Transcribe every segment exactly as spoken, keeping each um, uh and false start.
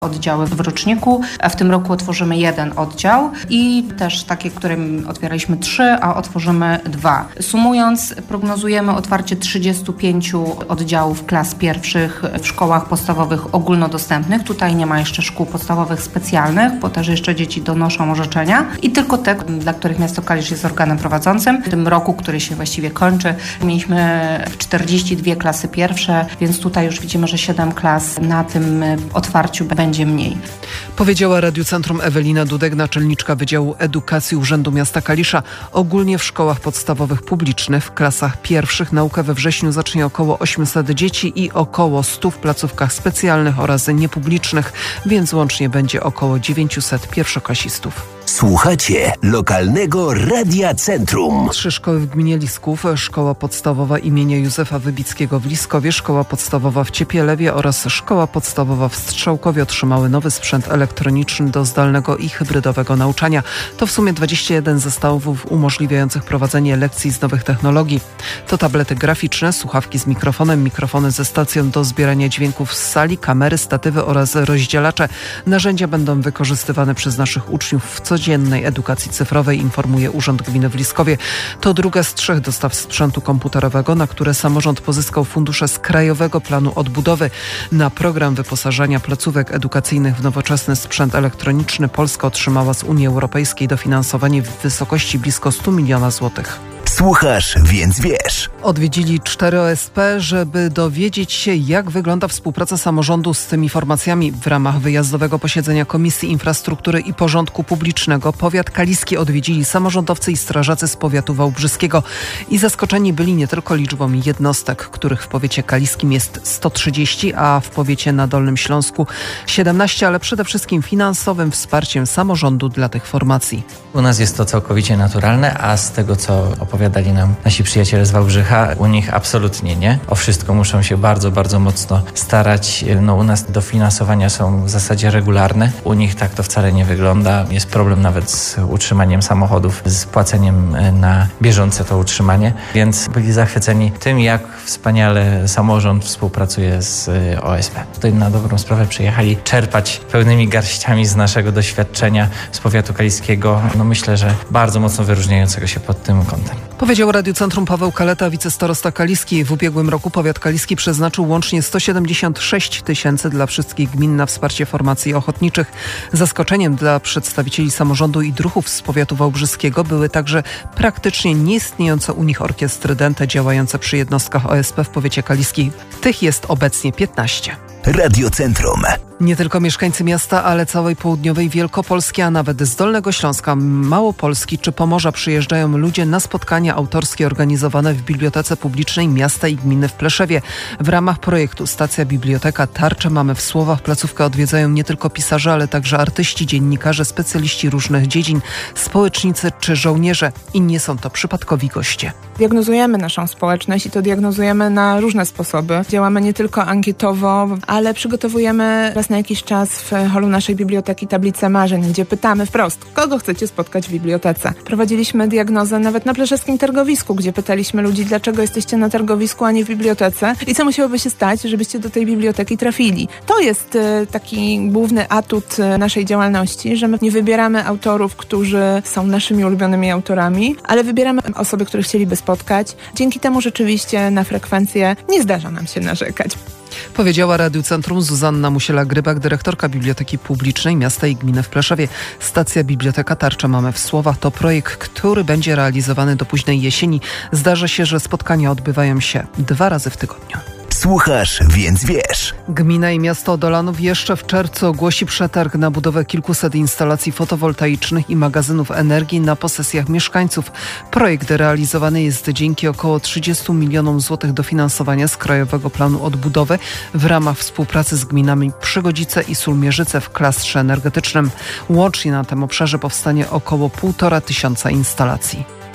oddziały w roczniku, a w tym roku otworzymy jeden oddział i też takie, którym otwieraliśmy trzy, a otworzymy dwa. Sumując, prognozujemy otwarcie trzydziestu pięciu oddziałów klas pierwszych w szkołach podstawowych ogólnodostępnych. Tutaj nie ma jeszcze szkół podstawowych specjalnych, bo też jeszcze dzieci donoszą orzeczenia i tylko te, dla których miasto Kalisz jest organem prowadzącym. W tym roku, który się właściwie kończy, mieliśmy czterdzieści dwie klasy pierwsze, więc tutaj już widzimy, że siedem klas na tym otwarciu będzie będzie mniej. Powiedziała Radiu Centrum Ewelina Dudek, naczelniczka Wydziału Edukacji Urzędu Miasta Kalisza. Ogólnie w szkołach podstawowych publicznych w klasach pierwszych naukę we wrześniu zacznie około osiemset dzieci i około stu w placówkach specjalnych oraz niepublicznych, więc łącznie będzie około dziewięciuset pierwszoklasistów. Słuchacie lokalnego Radia Centrum. Trzy szkoły w gminie Lisków, szkoła podstawowa imienia Józefa Wybickiego w Liskowie, szkoła podstawowa w Ciepielewie oraz szkoła podstawowa w Strzałkowie otrzymały nowy sprzęt elektroniczny do zdalnego i hybrydowego nauczania. To w sumie dwadzieścia jeden zestawów umożliwiających prowadzenie lekcji z nowych technologii. To tablety graficzne, słuchawki z mikrofonem, mikrofony ze stacją do zbierania dźwięków z sali, kamery, statywy oraz rozdzielacze. Narzędzia będą wykorzystywane przez naszych uczniów w codziennej edukacji cyfrowej, informuje Urząd Gminy w Liskowie. To druga z trzech dostaw sprzętu komputerowego, na które samorząd pozyskał fundusze z Krajowego Planu Odbudowy. Na program wyposażania placówek edukacyjnych w nowoczesny sprzęt elektroniczny Polska otrzymała z Unii Europejskiej dofinansowanie w wysokości blisko stu milionów złotych. Słuchasz, więc wiesz. Odwiedzili cztery O S P, żeby dowiedzieć się, jak wygląda współpraca samorządu z tymi formacjami. W ramach wyjazdowego posiedzenia Komisji Infrastruktury i Porządku Publicznego powiat kaliski odwiedzili samorządowcy i strażacy z powiatu wałbrzyskiego. I zaskoczeni byli nie tylko liczbą jednostek, których w powiecie kaliskim jest sto trzydzieści, a w powiecie na Dolnym Śląsku siedemnaście, ale przede wszystkim finansowym wsparciem samorządu dla tych formacji. U nas jest to całkowicie naturalne, a z tego, co opowiadali nam nasi przyjaciele z Wałbrzycha, u nich absolutnie nie. O wszystko muszą się bardzo, bardzo mocno starać. No, u nas dofinansowania są w zasadzie regularne. U nich tak to wcale nie wygląda. Jest problem nawet z utrzymaniem samochodów, z płaceniem na bieżące to utrzymanie, więc byli zachwyceni tym, jak wspaniale samorząd współpracuje z O S P. Tutaj na dobrą sprawę przyjechali czerpać pełnymi garściami z naszego doświadczenia z powiatu kaliskiego. No myślę, że bardzo mocno wyróżniającego się pod tym kątem. Powiedział Radiu Centrum Paweł Kaleta, wicestarosta kaliski. W ubiegłym roku powiat kaliski przeznaczył łącznie sto siedemdziesiąt sześć tysięcy dla wszystkich gmin na wsparcie formacji ochotniczych. Zaskoczeniem dla przedstawicieli samorządu i druhów z powiatu wałbrzyskiego były także praktycznie nieistniejące u nich orkiestry dęte działające przy jednostkach O S P w powiecie kaliskim. Tych jest obecnie piętnaście. Radio Centrum. Nie tylko mieszkańcy miasta, ale całej południowej Wielkopolski, a nawet z Dolnego Śląska, Małopolski czy Pomorza przyjeżdżają ludzie na spotkania autorskie organizowane w Bibliotece Publicznej Miasta i Gminy w Pleszewie. W ramach projektu Stacja Biblioteka Tarcze mamy w Słowach placówkę odwiedzają nie tylko pisarze, ale także artyści, dziennikarze, specjaliści różnych dziedzin, społecznicy czy żołnierze. I nie są to przypadkowi goście. Diagnozujemy naszą społeczność i to diagnozujemy na różne sposoby. Działamy nie tylko ankietowo, ale przygotowujemy raz na jakiś czas w holu naszej biblioteki tablicę marzeń, gdzie pytamy wprost, kogo chcecie spotkać w bibliotece. Prowadziliśmy diagnozę nawet na pleszewskim targowisku, gdzie pytaliśmy ludzi, dlaczego jesteście na targowisku, a nie w bibliotece i co musiałoby się stać, żebyście do tej biblioteki trafili. To jest taki główny atut naszej działalności, że my nie wybieramy autorów, którzy są naszymi ulubionymi autorami, ale wybieramy osoby, które chcieliby spotkać. Dzięki temu rzeczywiście na frekwencję nie zdarza nam się narzekać. Powiedziała Radiu Centrum Zuzanna Musiela-Grybak, dyrektorka Biblioteki Publicznej Miasta i Gminy w Pleszewie. Stacja Biblioteka Tarcze mamy w Słowach to projekt, który będzie realizowany do późnej jesieni. Zdarza się, że spotkania odbywają się dwa razy w tygodniu. Słuchasz, więc wiesz. Gmina i miasto Dolanów jeszcze w czerwcu ogłosi przetarg na budowę kilkuset instalacji fotowoltaicznych i magazynów energii na posesjach mieszkańców. Projekt realizowany jest dzięki około trzydziestu milionom złotych dofinansowania z Krajowego Planu Odbudowy w ramach współpracy z gminami Przygodzice i Sulmierzyce w klastrze energetycznym. Łącznie na tym obszarze powstanie około półtora tysiąca instalacji.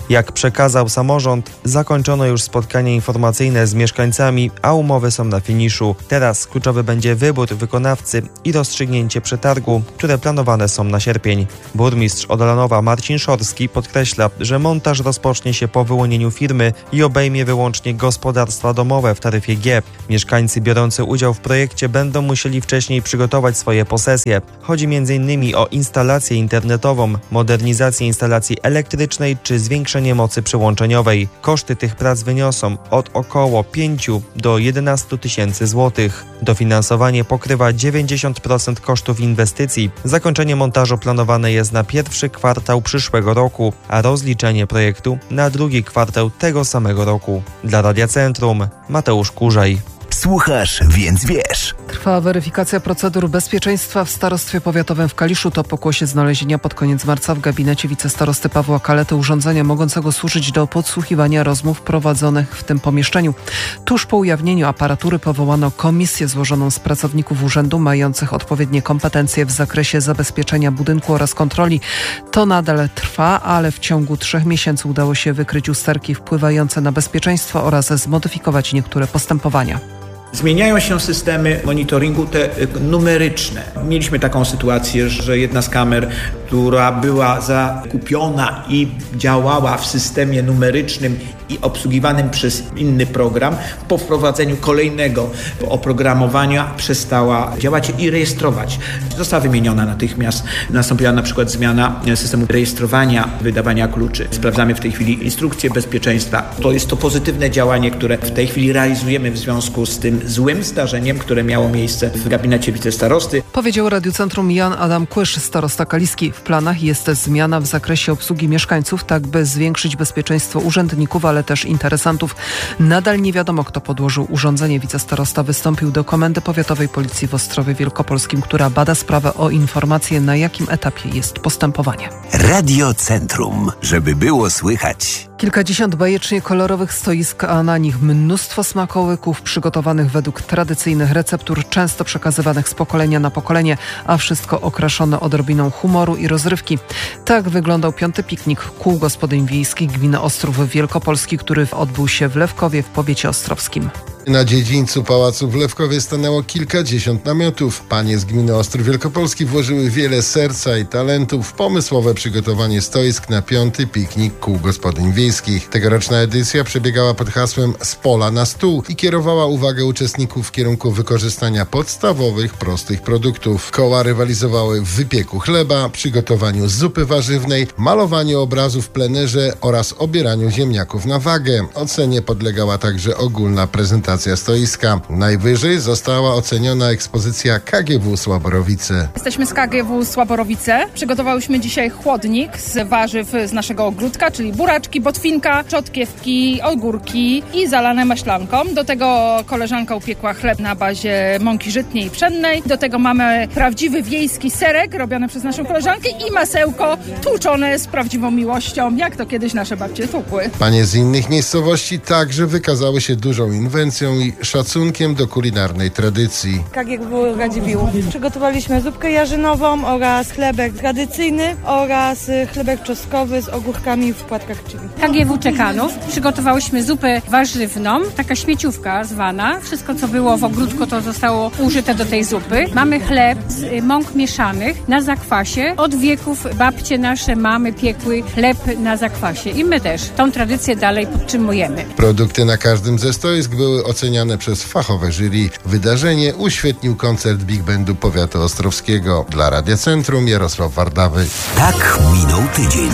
Jak przekazał samorząd, zakończono już spotkanie informacyjne z mieszkańcami, a umowy są na finiszu. Teraz kluczowy będzie wybór wykonawcy i rozstrzygnięcie przetargu, które planowane są na sierpień. Burmistrz Odolanowa Marcin Szorski podkreśla, że montaż rozpocznie się po wyłonieniu firmy i obejmie wyłącznie gospodarstwa domowe w taryfie G. Mieszkańcy biorący udział w projekcie będą musieli wcześniej przygotować swoje posesje. Chodzi między innymi o instalację internetową, modernizację instalacji elektrycznej czy zwiększenie mocy przyłączeniowej. Koszty tych prac wyniosą od około pięć do jedenastu tysięcy złotych. Dofinansowanie pokrywa dziewięćdziesiąt procent kosztów inwestycji. Zakończenie montażu planowane jest na pierwszy kwartał przyszłego roku, a rozliczenie projektu na drugi kwartał tego samego roku. Dla Radia Centrum Mateusz Kurzaj. Słuchasz, więc wiesz. Trwa weryfikacja procedur bezpieczeństwa w starostwie powiatowym w Kaliszu. To pokłosie znalezienia pod koniec marca w gabinecie wicestarosty Pawła Kalety urządzenia mogącego służyć do podsłuchiwania rozmów prowadzonych w tym pomieszczeniu. Tuż po ujawnieniu aparatury powołano komisję złożoną z pracowników urzędu mających odpowiednie kompetencje w zakresie zabezpieczenia budynku oraz kontroli. To nadal trwa, ale w ciągu trzech miesięcy udało się wykryć usterki wpływające na bezpieczeństwo oraz zmodyfikować niektóre postępowania. Zmieniają się systemy monitoringu te numeryczne. Mieliśmy taką sytuację, że jedna z kamer, która była zakupiona i działała w systemie numerycznym i obsługiwanym przez inny program, po wprowadzeniu kolejnego oprogramowania przestała działać i rejestrować. Została wymieniona natychmiast. Nastąpiła na przykład zmiana systemu rejestrowania, wydawania kluczy. Sprawdzamy w tej chwili instrukcję bezpieczeństwa. To jest to pozytywne działanie, które w tej chwili realizujemy w związku z tym złym zdarzeniem, które miało miejsce w gabinecie wicestarosty. Powiedział Radiu Centrum Jan Adam Kłysz, starosta kaliski. W planach jest zmiana w zakresie obsługi mieszkańców, tak by zwiększyć bezpieczeństwo urzędników, ale też interesantów. Nadal nie wiadomo, kto podłożył urządzenie. Wicestarosta wystąpił do Komendy Powiatowej Policji w Ostrowie Wielkopolskim, która bada sprawę o informację, na jakim etapie jest postępowanie. Radio Centrum, żeby było słychać. Kilkadziesiąt bajecznie kolorowych stoisk, a na nich mnóstwo smakołyków przygotowanych według tradycyjnych receptur, często przekazywanych z pokolenia na pokolenie, a wszystko okraszone odrobiną humoru i rozrywki. Tak wyglądał piąty piknik kół gospodyń wiejskich gminy Ostrów Wielkopolski, który odbył się w Lewkowie w powiecie ostrowskim. Na dziedzińcu pałacu w Lewkowie stanęło kilkadziesiąt namiotów. Panie z gminy Ostrów Wielkopolski włożyły wiele serca i talentu w pomysłowe przygotowanie stoisk na piąty piknik kół gospodyń wiejskich. Tegoroczna edycja przebiegała pod hasłem "Z pola na stół" i kierowała uwagę uczestników w kierunku wykorzystania podstawowych, prostych produktów. Koła rywalizowały w wypieku chleba, przygotowaniu zupy warzywnej, malowaniu obrazów w plenerze oraz obieraniu ziemniaków na wagę. Ocenie podlegała także ogólna prezentacja stoiska. Najwyżej została oceniona ekspozycja K G W Słaborowice. Jesteśmy z K G W Słaborowice. Przygotowałyśmy dzisiaj chłodnik z warzyw z naszego ogródka, czyli buraczki, botwinka, czotkiewki, ogórki i zalane maślanką. Do tego koleżanka upiekła chleb na bazie mąki żytniej i pszennej. Do tego mamy prawdziwy wiejski serek robiony przez naszą koleżankę i masełko tłuczone z prawdziwą miłością, jak to kiedyś nasze babcie tłukły. Panie z innych miejscowości także wykazały się dużą inwencją i szacunkiem do kulinarnej tradycji. K G W Radziwiłł. Przygotowaliśmy zupkę jarzynową oraz chlebek tradycyjny oraz chlebek czosnkowy z ogórkami w płatkach chili. K G W Czekanów. Przygotowałyśmy zupę warzywną, taka śmieciówka zwana. Wszystko, co było w ogródku, to zostało użyte do tej zupy. Mamy chleb z mąk mieszanych na zakwasie. Od wieków babcie nasze, mamy piekły chleb na zakwasie i my też tą tradycję dalej podtrzymujemy. Produkty na każdym ze stoisk były oceniane przez fachowe jury. Wydarzenie uświetnił koncert Big Bandu Powiatu Ostrowskiego. Dla Radia Centrum Jarosław Wardawy. Tak minął tydzień.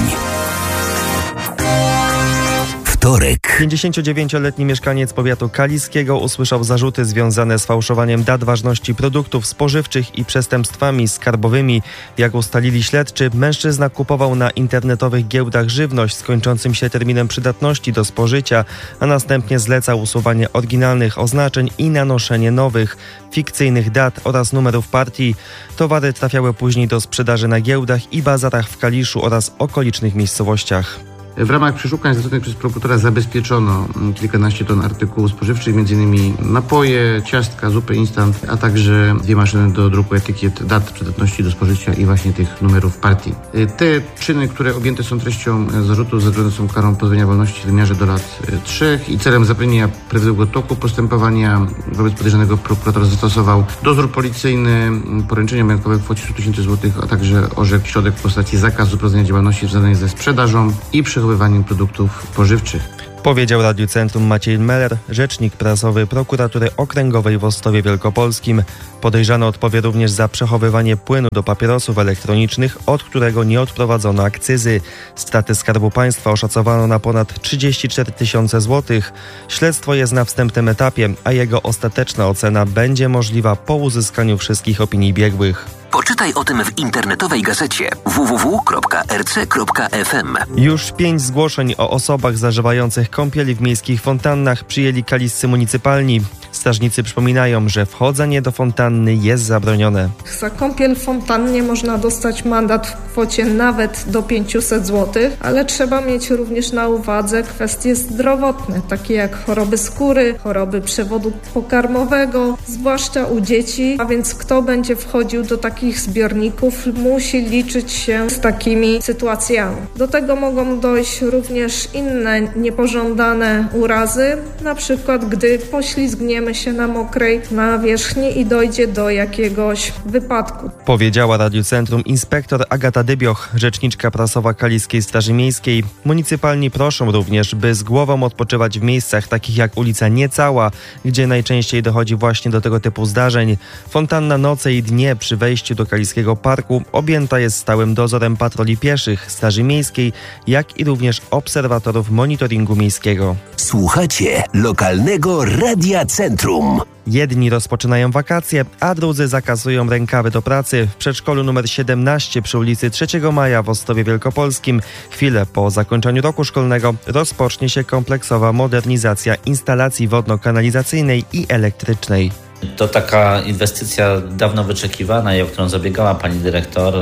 Wtorek. pięćdziesięciodziewięcioletni mieszkaniec powiatu kaliskiego usłyszał zarzuty związane z fałszowaniem dat ważności produktów spożywczych i przestępstwami skarbowymi. Jak ustalili śledczy, mężczyzna kupował na internetowych giełdach żywność z kończącym się terminem przydatności do spożycia, a następnie zlecał usuwanie oryginalnych oznaczeń i nanoszenie nowych, fikcyjnych dat oraz numerów partii. Towary trafiały później do sprzedaży na giełdach i bazarach w Kaliszu oraz okolicznych miejscowościach. W ramach przeszukań zleconych przez prokuratora zabezpieczono kilkanaście ton artykułów spożywczych, m.in. napoje, ciastka, zupy instant, a także dwie maszyny do druku etykiet, dat przydatności do spożycia i właśnie tych numerów partii. Te czyny, które objęte są treścią zarzutu, zagrożone są karą pozbawienia wolności w wymiarze do lat trzech i celem zapewnienia prawidłowego toku postępowania wobec podejrzanego prokurator zastosował dozór policyjny, poręczenie majątkowe w kwocie sto tysięcy złotych, a także orzekł środek w postaci zakazu prowadzenia działalności związanej ze sprzedażą i przechowywaniem produktów spożywczych. Powiedział Radiu Centrum Maciej Meller, rzecznik prasowy Prokuratury Okręgowej w Ostrowie Wielkopolskim. Podejrzany odpowie również za przechowywanie płynu do papierosów elektronicznych, od którego nie odprowadzono akcyzy. Straty Skarbu Państwa oszacowano na ponad trzydzieści cztery tysiące złotych. Śledztwo jest na wstępnym etapie, a jego ostateczna ocena będzie możliwa po uzyskaniu wszystkich opinii biegłych. Poczytaj o tym w internetowej gazecie w w w kropka r c kropka f m. Już pięć zgłoszeń o osobach zażywających kąpieli w miejskich fontannach przyjęli kaliscy municypalni. Strażnicy przypominają, że wchodzenie do fontanny jest zabronione. Za kąpiel w fontannie można dostać mandat w kwocie nawet do pięćset złotych, ale trzeba mieć również na uwadze kwestie zdrowotne, takie jak choroby skóry, choroby przewodu pokarmowego, zwłaszcza u dzieci, a więc kto będzie wchodził do takich zbiorników, musi liczyć się z takimi sytuacjami. Do tego mogą dojść również inne niepożądane urazy, na przykład gdy poślizgniemy się na mokrej nawierzchni i dojdzie do jakiegoś wypadku. Powiedziała Radiu Centrum inspektor Agata Dybioch, rzeczniczka prasowa Kaliskiej Straży Miejskiej. Municypalni proszą również, by z głową odpoczywać w miejscach takich jak ulica Niecała, gdzie najczęściej dochodzi właśnie do tego typu zdarzeń. Fontanna noce i dnie przy wejściu do Kaliskiego Parku objęta jest stałym dozorem patroli pieszych Straży Miejskiej, jak i również obserwatorów monitoringu miejskiego. Słuchacie lokalnego Radia Centrum. Jedni rozpoczynają wakacje, a drudzy zakazują rękawy do pracy. W przedszkolu numer siedemnaście przy ulicy trzeciego Maja w Ostrowie Wielkopolskim chwilę po zakończeniu roku szkolnego rozpocznie się kompleksowa modernizacja instalacji wodno-kanalizacyjnej i elektrycznej. To taka inwestycja dawno wyczekiwana i o którą zabiegała pani dyrektor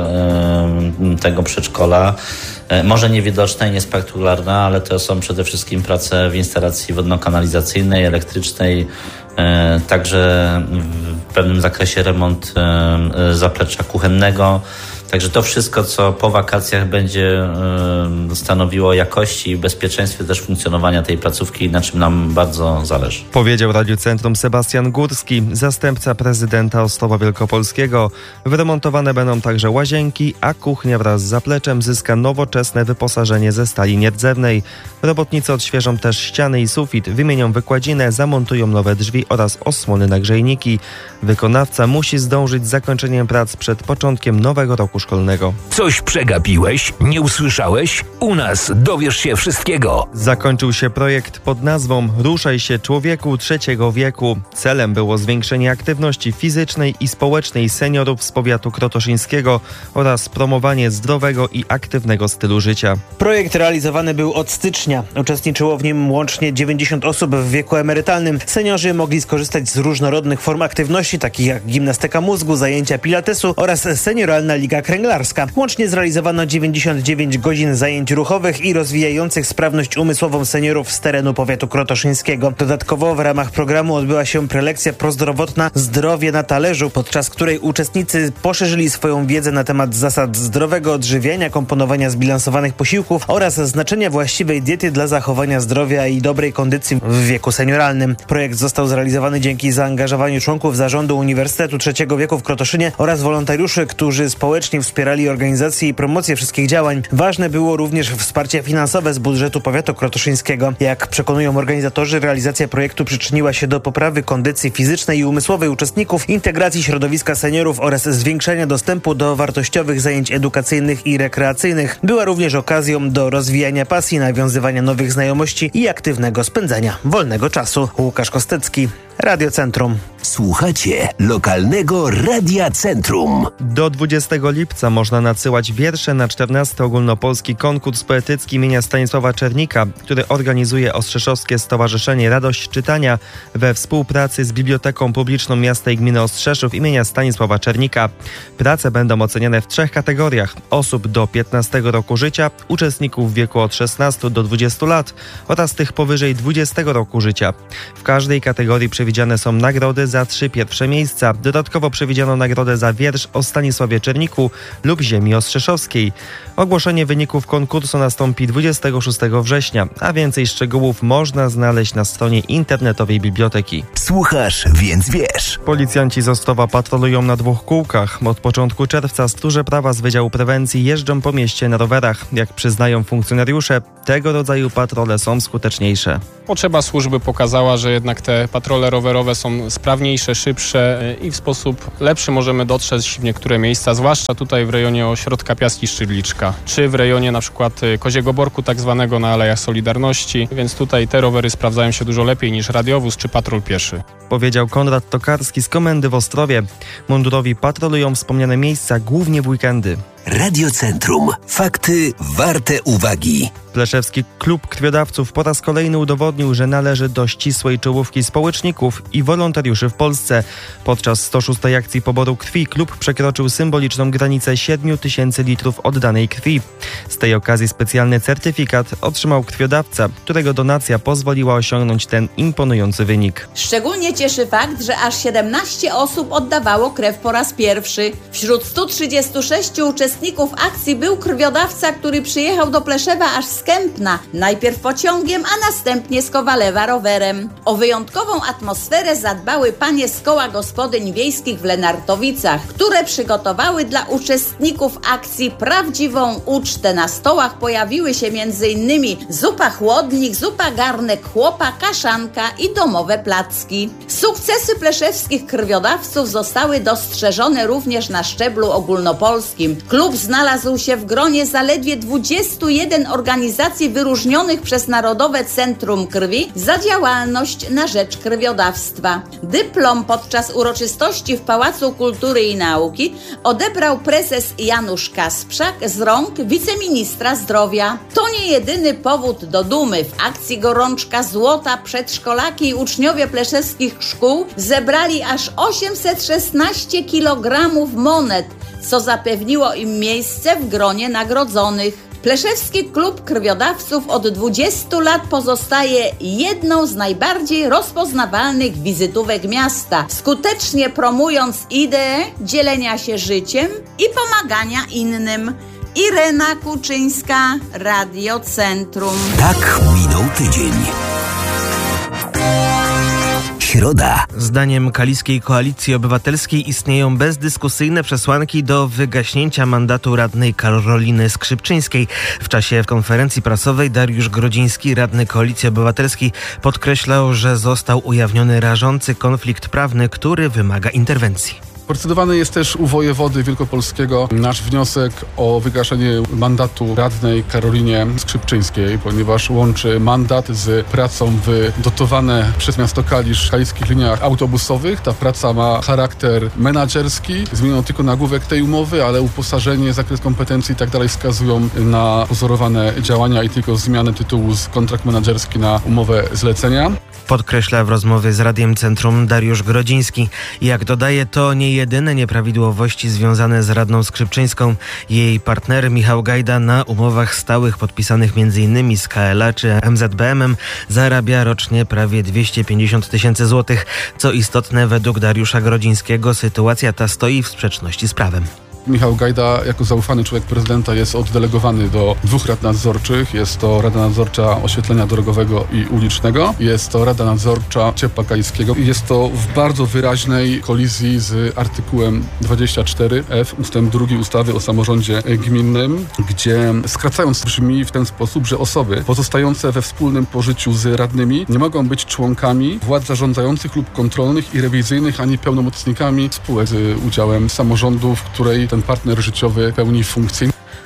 yy, tego przedszkola. Yy, może niewidoczna i niespektakularna, ale to są przede wszystkim prace w instalacji wodno-kanalizacyjnej, elektrycznej, yy, także w pewnym zakresie remont yy, zaplecza kuchennego. Także to wszystko, co po wakacjach będzie y, stanowiło jakości i bezpieczeństwie też funkcjonowania tej placówki, na czym nam bardzo zależy. Powiedział Radiu Centrum Sebastian Górski, zastępca prezydenta Ostrowa Wielkopolskiego. Wyremontowane będą także łazienki, a kuchnia wraz z zapleczem zyska nowoczesne wyposażenie ze stali nierdzewnej. Robotnicy odświeżą też ściany i sufit, wymienią wykładzinę, zamontują nowe drzwi oraz osłony na grzejniki. Wykonawca musi zdążyć z zakończeniem prac przed początkiem nowego roku szkolnego. Coś przegapiłeś? Nie usłyszałeś? U nas dowiesz się wszystkiego. Zakończył się projekt pod nazwą Ruszaj się człowieku trzeciego wieku. Celem było zwiększenie aktywności fizycznej i społecznej seniorów z powiatu krotoszyńskiego oraz promowanie zdrowego i aktywnego stylu życia. Projekt realizowany był od stycznia. Uczestniczyło w nim łącznie dziewięćdziesiąt osób w wieku emerytalnym. Seniorzy mogli skorzystać z różnorodnych form aktywności, takich jak gimnastyka mózgu, zajęcia pilatesu oraz senioralna liga kręglarska. Łącznie zrealizowano dziewięćdziesiąt dziewięć godzin zajęć ruchowych i rozwijających sprawność umysłową seniorów z terenu powiatu krotoszyńskiego. Dodatkowo w ramach programu odbyła się prelekcja prozdrowotna Zdrowie na talerzu, podczas której uczestnicy poszerzyli swoją wiedzę na temat zasad zdrowego odżywiania, komponowania zbilansowanych posiłków oraz znaczenia właściwej diety dla zachowania zdrowia i dobrej kondycji w wieku senioralnym. Projekt został zrealizowany dzięki zaangażowaniu członków zarządu Uniwersytetu Trzeciego Wieku w Krotoszynie oraz wolontariuszy, którzy społecznie wspierali organizację i promocję wszystkich działań. Ważne było również wsparcie finansowe z budżetu powiatu krotoszyńskiego. Jak przekonują organizatorzy, realizacja projektu przyczyniła się do poprawy kondycji fizycznej i umysłowej uczestników, integracji środowiska seniorów oraz zwiększenia dostępu do wartościowych zajęć edukacyjnych i rekreacyjnych. Była również okazją do rozwijania pasji, nawiązywania nowych znajomości i aktywnego spędzania wolnego czasu. Łukasz Kostecki, Radio Centrum. Słuchacie lokalnego Radia Centrum. Do dwudziestego lipca można nadsyłać wiersze na czternasty ogólnopolski konkurs poetycki imienia Stanisława Czernika, który organizuje Ostrzeszowskie Stowarzyszenie Radość Czytania we współpracy z Biblioteką Publiczną Miasta i Gminy Ostrzeszów imienia Stanisława Czernika. Prace będą oceniane w trzech kategoriach: osób do piętnastego roku życia, uczestników w wieku od szesnastu do dwudziestu lat oraz tych powyżej dwudziestego roku życia. W każdej kategorii przewidziane są nagrody za trzy pierwsze miejsca. Dodatkowo przewidziano nagrodę za wiersz o Stanisławie Czerniku lub ziemi ostrzeszowskiej. Ogłoszenie wyników konkursu nastąpi dwudziestego szóstego września, a więcej szczegółów można znaleźć na stronie internetowej biblioteki. Słuchasz, więc wiesz. Policjanci z Ostrowa patrolują na dwóch kółkach. Od początku czerwca stróże prawa z Wydziału Prewencji jeżdżą po mieście na rowerach. Jak przyznają funkcjonariusze, tego rodzaju patrole są skuteczniejsze. Potrzeba służby pokazała, że jednak te patrole rowerowe są sprawniejsze, szybsze i w sposób lepszy możemy dotrzeć w niektóre miejsca, zwłaszcza tutaj w rejonie ośrodka Piaski Szczygliczka, czy w rejonie na przykład Koziego Borku tak zwanego na Alejach Solidarności, więc tutaj te rowery sprawdzają się dużo lepiej niż radiowóz czy patrol pieszy. Powiedział Konrad Tokarski z Komendy w Ostrowie. Mundurowi patrolują wspomniane miejsca głównie w weekendy. Radio Centrum. Fakty warte uwagi. Pleszewski Klub Krwiodawców po raz kolejny udowodnił, że należy do ścisłej czołówki społeczników i wolontariuszy w Polsce. Podczas sto szóstej akcji poboru krwi klub przekroczył symboliczną granicę siedmiu tysięcy litrów oddanej krwi. Z tej okazji specjalny certyfikat otrzymał krwiodawca, którego donacja pozwoliła osiągnąć ten imponujący wynik. Szczególnie cieszy fakt, że aż siedemnaście osób oddawało krew po raz pierwszy. Wśród stu trzydziestu sześciu uczestników akcji był krwiodawca, który przyjechał do Pleszewa aż z Kępna, najpierw pociągiem, a następnie z Kowalewa rowerem. O wyjątkową atmosferę zadbały panie z koła gospodyń wiejskich w Lenartowicach, które przygotowały dla uczestników akcji prawdziwą ucztę. Na stołach pojawiły się między innymi zupa chłodnik, zupa garnek chłopa, kaszanka i domowe placki. Sukcesy pleszewskich krwiodawców zostały dostrzeżone również na szczeblu ogólnopolskim. Klub znalazł się w gronie zaledwie dwudziestu jeden organizacji wyróżnionych przez Narodowe Centrum Krwi za działalność na rzecz krwiodawstwa. Dyplom podczas uroczystości w Pałacu Kultury i Nauki odebrał prezes Janusz Kasprzak z rąk wiceministra zdrowia. To nie jedyny powód do dumy. W akcji Gorączka Złota przedszkolaki i uczniowie pleszewskich szkół zebrali aż osiemset szesnaście kilogramów monet, co zapewniło im miejsce w gronie nagrodzonych. Pleszewski Klub Krwiodawców od dwudziestu lat pozostaje jedną z najbardziej rozpoznawalnych wizytówek miasta, skutecznie promując ideę dzielenia się życiem i pomagania innym. Irena Kuczyńska, Radio Centrum. Tak minął tydzień. Środa. Zdaniem Kaliskiej Koalicji Obywatelskiej istnieją bezdyskusyjne przesłanki do wygaśnięcia mandatu radnej Karoliny Skrzypczyńskiej. W czasie konferencji prasowej Dariusz Grodziński, radny Koalicji Obywatelskiej, podkreślał, że został ujawniony rażący konflikt prawny, który wymaga interwencji. Procedowany jest też u wojewody wielkopolskiego nasz wniosek o wygaszenie mandatu radnej Karolinie Skrzypczyńskiej, ponieważ łączy mandat z pracą w dotowane przez miasto Kalisz kaliskich liniach autobusowych. Ta praca ma charakter menadżerski. Zmieniono tylko nagłówek tej umowy, ale uposażenie, zakres kompetencji i tak dalej wskazują na pozorowane działania i tylko zmianę tytułu z kontrakt menadżerski na umowę zlecenia. Podkreśla w rozmowie z Radiem Centrum Dariusz Grodziński. Jak dodaje, to nie jedyne nieprawidłowości związane z radną Skrzypczyńską. Jej partner Michał Gajda na umowach stałych podpisanych między innymi z K L A czy M Z B M em zarabia rocznie prawie dwieście pięćdziesiąt tysięcy złotych. Co istotne, według Dariusza Grodzińskiego sytuacja ta stoi w sprzeczności z prawem. Michał Gajda jako zaufany człowiek prezydenta jest oddelegowany do dwóch rad nadzorczych. Jest to Rada Nadzorcza Oświetlenia Drogowego i Ulicznego. Jest to Rada Nadzorcza Ciepła Kaliskiego. I jest to w bardzo wyraźnej kolizji z artykułem dwadzieścia cztery F ustęp drugi ustawy o samorządzie gminnym, gdzie skracając brzmi w ten sposób, że osoby pozostające we wspólnym pożyciu z radnymi nie mogą być członkami władz zarządzających lub kontrolnych i rewizyjnych, ani pełnomocnikami spółek z udziałem samorządu, w której ten partner życiowy pełni funkcję.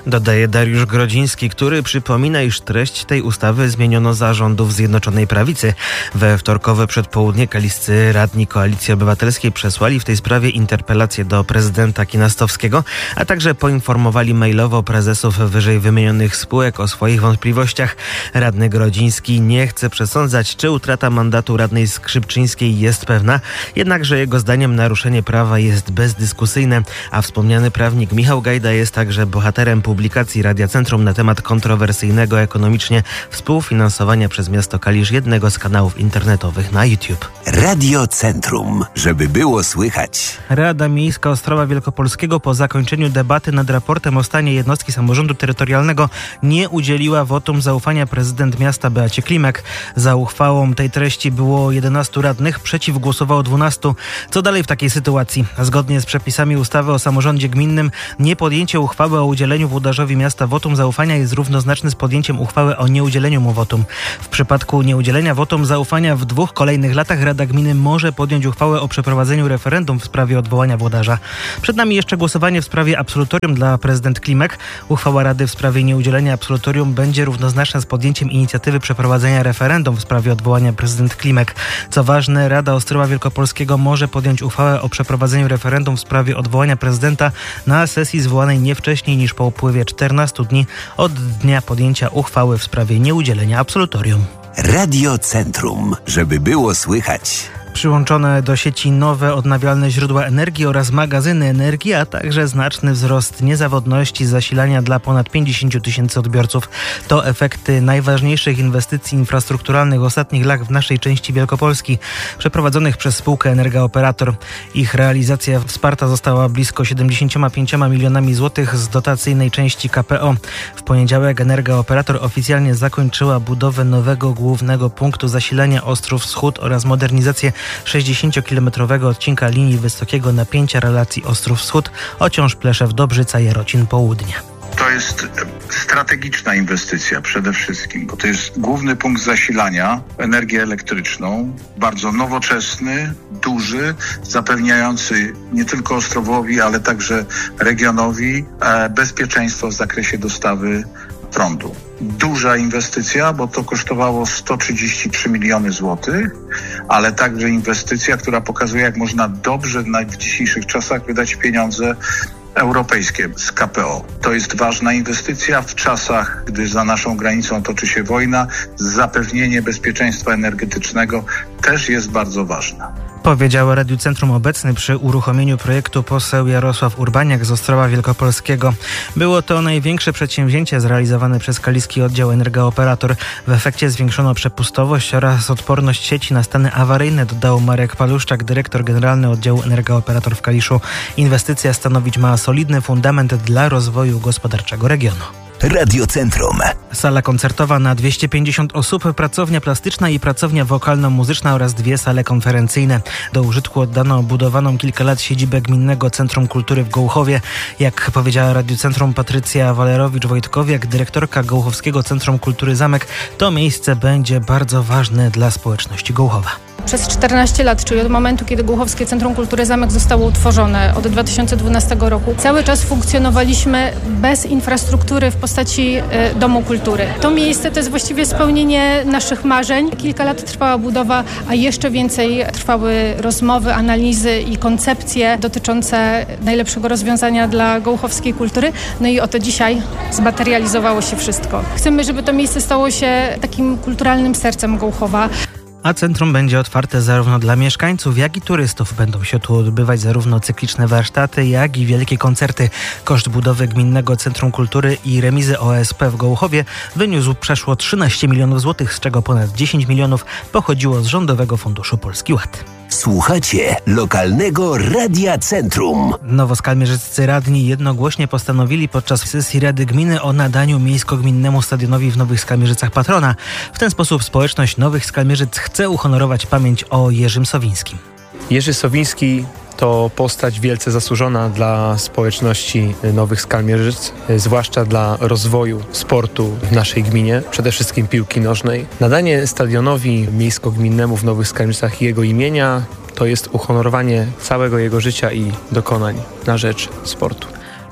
Dodaje Dariusz Grodziński, który przypomina, iż treść tej ustawy zmieniono za rządów Zjednoczonej Prawicy. We wtorkowe przedpołudnie kaliscy radni Koalicji Obywatelskiej przesłali w tej sprawie interpelację do prezydenta Kinastowskiego, a także poinformowali mailowo prezesów wyżej wymienionych spółek o swoich wątpliwościach. Radny Grodziński nie chce przesądzać, czy utrata mandatu radnej Skrzypczyńskiej jest pewna, jednakże jego zdaniem naruszenie prawa jest bezdyskusyjne, a wspomniany prawnik Michał Gajda jest także bohaterem publikacji Radia Centrum na temat kontrowersyjnego ekonomicznie współfinansowania przez miasto Kalisz jednego z kanałów internetowych na YouTube. Radio Centrum, żeby było słychać. Rada Miejska Ostrowa Wielkopolskiego po zakończeniu debaty nad raportem o stanie jednostki samorządu terytorialnego nie udzieliła wotum zaufania prezydent miasta Beacie Klimek. Za uchwałą tej treści było jedenastu radnych, przeciw głosowało dwunastu. Co dalej w takiej sytuacji? Zgodnie z przepisami ustawy o samorządzie gminnym nie podjęcie uchwały o udzieleniu włodarzowi miasta wotum zaufania jest równoznaczne z podjęciem uchwały o nieudzieleniu mu wotum. W przypadku nieudzielenia wotum zaufania w dwóch kolejnych latach Rada Gminy może podjąć uchwałę o przeprowadzeniu referendum w sprawie odwołania włodarza. Przed nami jeszcze głosowanie w sprawie absolutorium dla prezydent Klimek. Uchwała Rady w sprawie nieudzielenia absolutorium będzie równoznaczna z podjęciem inicjatywy przeprowadzenia referendum w sprawie odwołania prezydent Klimek. Co ważne, Rada Ostrowa Wielkopolskiego może podjąć uchwałę o przeprowadzeniu referendum w sprawie odwołania prezydenta na sesji zwołanej nie wcześniej niż po upływie czternastu dni od dnia podjęcia uchwały w sprawie nieudzielenia absolutorium. Radio Centrum, żeby było słychać. Przyłączone do sieci nowe odnawialne źródła energii oraz magazyny energii, a także znaczny wzrost niezawodności zasilania dla ponad pięćdziesięciu tysięcy odbiorców. To efekty najważniejszych inwestycji infrastrukturalnych ostatnich lat w naszej części Wielkopolski, przeprowadzonych przez spółkę Energa-Operator. Ich realizacja wsparta została blisko siedemdziesięcioma pięcioma milionami złotych z dotacyjnej części K P O. W poniedziałek Energa-Operator oficjalnie zakończyła budowę nowego głównego punktu zasilania Ostrów Wschód oraz modernizację sześćdziesięciokilometrowego odcinka linii wysokiego napięcia relacji Ostrów Wschód, Ociąż Pleszew, Dobrzyca, Jarocin Południe. To jest strategiczna inwestycja przede wszystkim, bo to jest główny punkt zasilania, energię elektryczną, bardzo nowoczesny, duży, zapewniający nie tylko Ostrowowi, ale także regionowi bezpieczeństwo w zakresie dostawy prądu. Duża inwestycja, bo to kosztowało sto trzydzieści trzy miliony złotych, ale także inwestycja, która pokazuje, jak można dobrze w dzisiejszych czasach wydać pieniądze europejskie z K P O. To jest ważna inwestycja w czasach, gdy za naszą granicą toczy się wojna. Zapewnienie bezpieczeństwa energetycznego też jest bardzo ważne. Powiedział Radiu Centrum obecny przy uruchomieniu projektu poseł Jarosław Urbaniak z Ostrowa Wielkopolskiego. Było to największe przedsięwzięcie zrealizowane przez kaliski oddział Energa-Operator. W efekcie zwiększono przepustowość oraz odporność sieci na stany awaryjne, dodał Marek Paluszczak, dyrektor generalny oddziału Energa-Operator w Kaliszu. Inwestycja stanowić ma solidny fundament dla rozwoju gospodarczego regionu. Radio Centrum. Sala koncertowa na dwieście pięćdziesiąt osób, pracownia plastyczna i pracownia wokalno-muzyczna oraz dwie sale konferencyjne. Do użytku oddano budowaną kilka lat siedzibę Gminnego Centrum Kultury w Gołuchowie. Jak powiedziała Radiu Centrum Patrycja Walerowicz-Wojtkowiak, dyrektorka Gołuchowskiego Centrum Kultury Zamek, to miejsce będzie bardzo ważne dla społeczności Gołuchowa. Przez czternaście lat, czyli od momentu, kiedy Gołuchowskie Centrum Kultury Zamek zostało utworzone od dwa tysiące dwunastego roku, cały czas funkcjonowaliśmy bez infrastruktury w postaci y, Domu Kultury. To miejsce to jest właściwie spełnienie naszych marzeń. Kilka lat trwała budowa, a jeszcze więcej trwały rozmowy, analizy i koncepcje dotyczące najlepszego rozwiązania dla gołuchowskiej kultury. No i oto dzisiaj zmaterializowało się wszystko. Chcemy, żeby to miejsce stało się takim kulturalnym sercem Gołuchowa. A centrum będzie otwarte zarówno dla mieszkańców, jak i turystów. Będą się tu odbywać zarówno cykliczne warsztaty, jak i wielkie koncerty. Koszt budowy Gminnego Centrum Kultury i remizy O S P w Gołuchowie wyniósł przeszło trzynaście milionów złotych, z czego ponad dziesięć milionów pochodziło z Rządowego Funduszu Polski Ład. Słuchacie lokalnego Radia Centrum. Nowoskalmierzyccy radni jednogłośnie postanowili podczas sesji Rady Gminy o nadaniu miejsko-gminnemu stadionowi w Nowych Skalmierzycach patrona. W ten sposób społeczność Nowych Skalmierzyc chce uhonorować pamięć o Jerzym Sowińskim. Jerzy Sowiński to postać wielce zasłużona dla społeczności Nowych Skalmierzyc, zwłaszcza dla rozwoju sportu w naszej gminie, przede wszystkim piłki nożnej. Nadanie stadionowi miejsko-gminnemu w Nowych Skalmierzycach jego imienia to jest uhonorowanie całego jego życia i dokonań na rzecz sportu.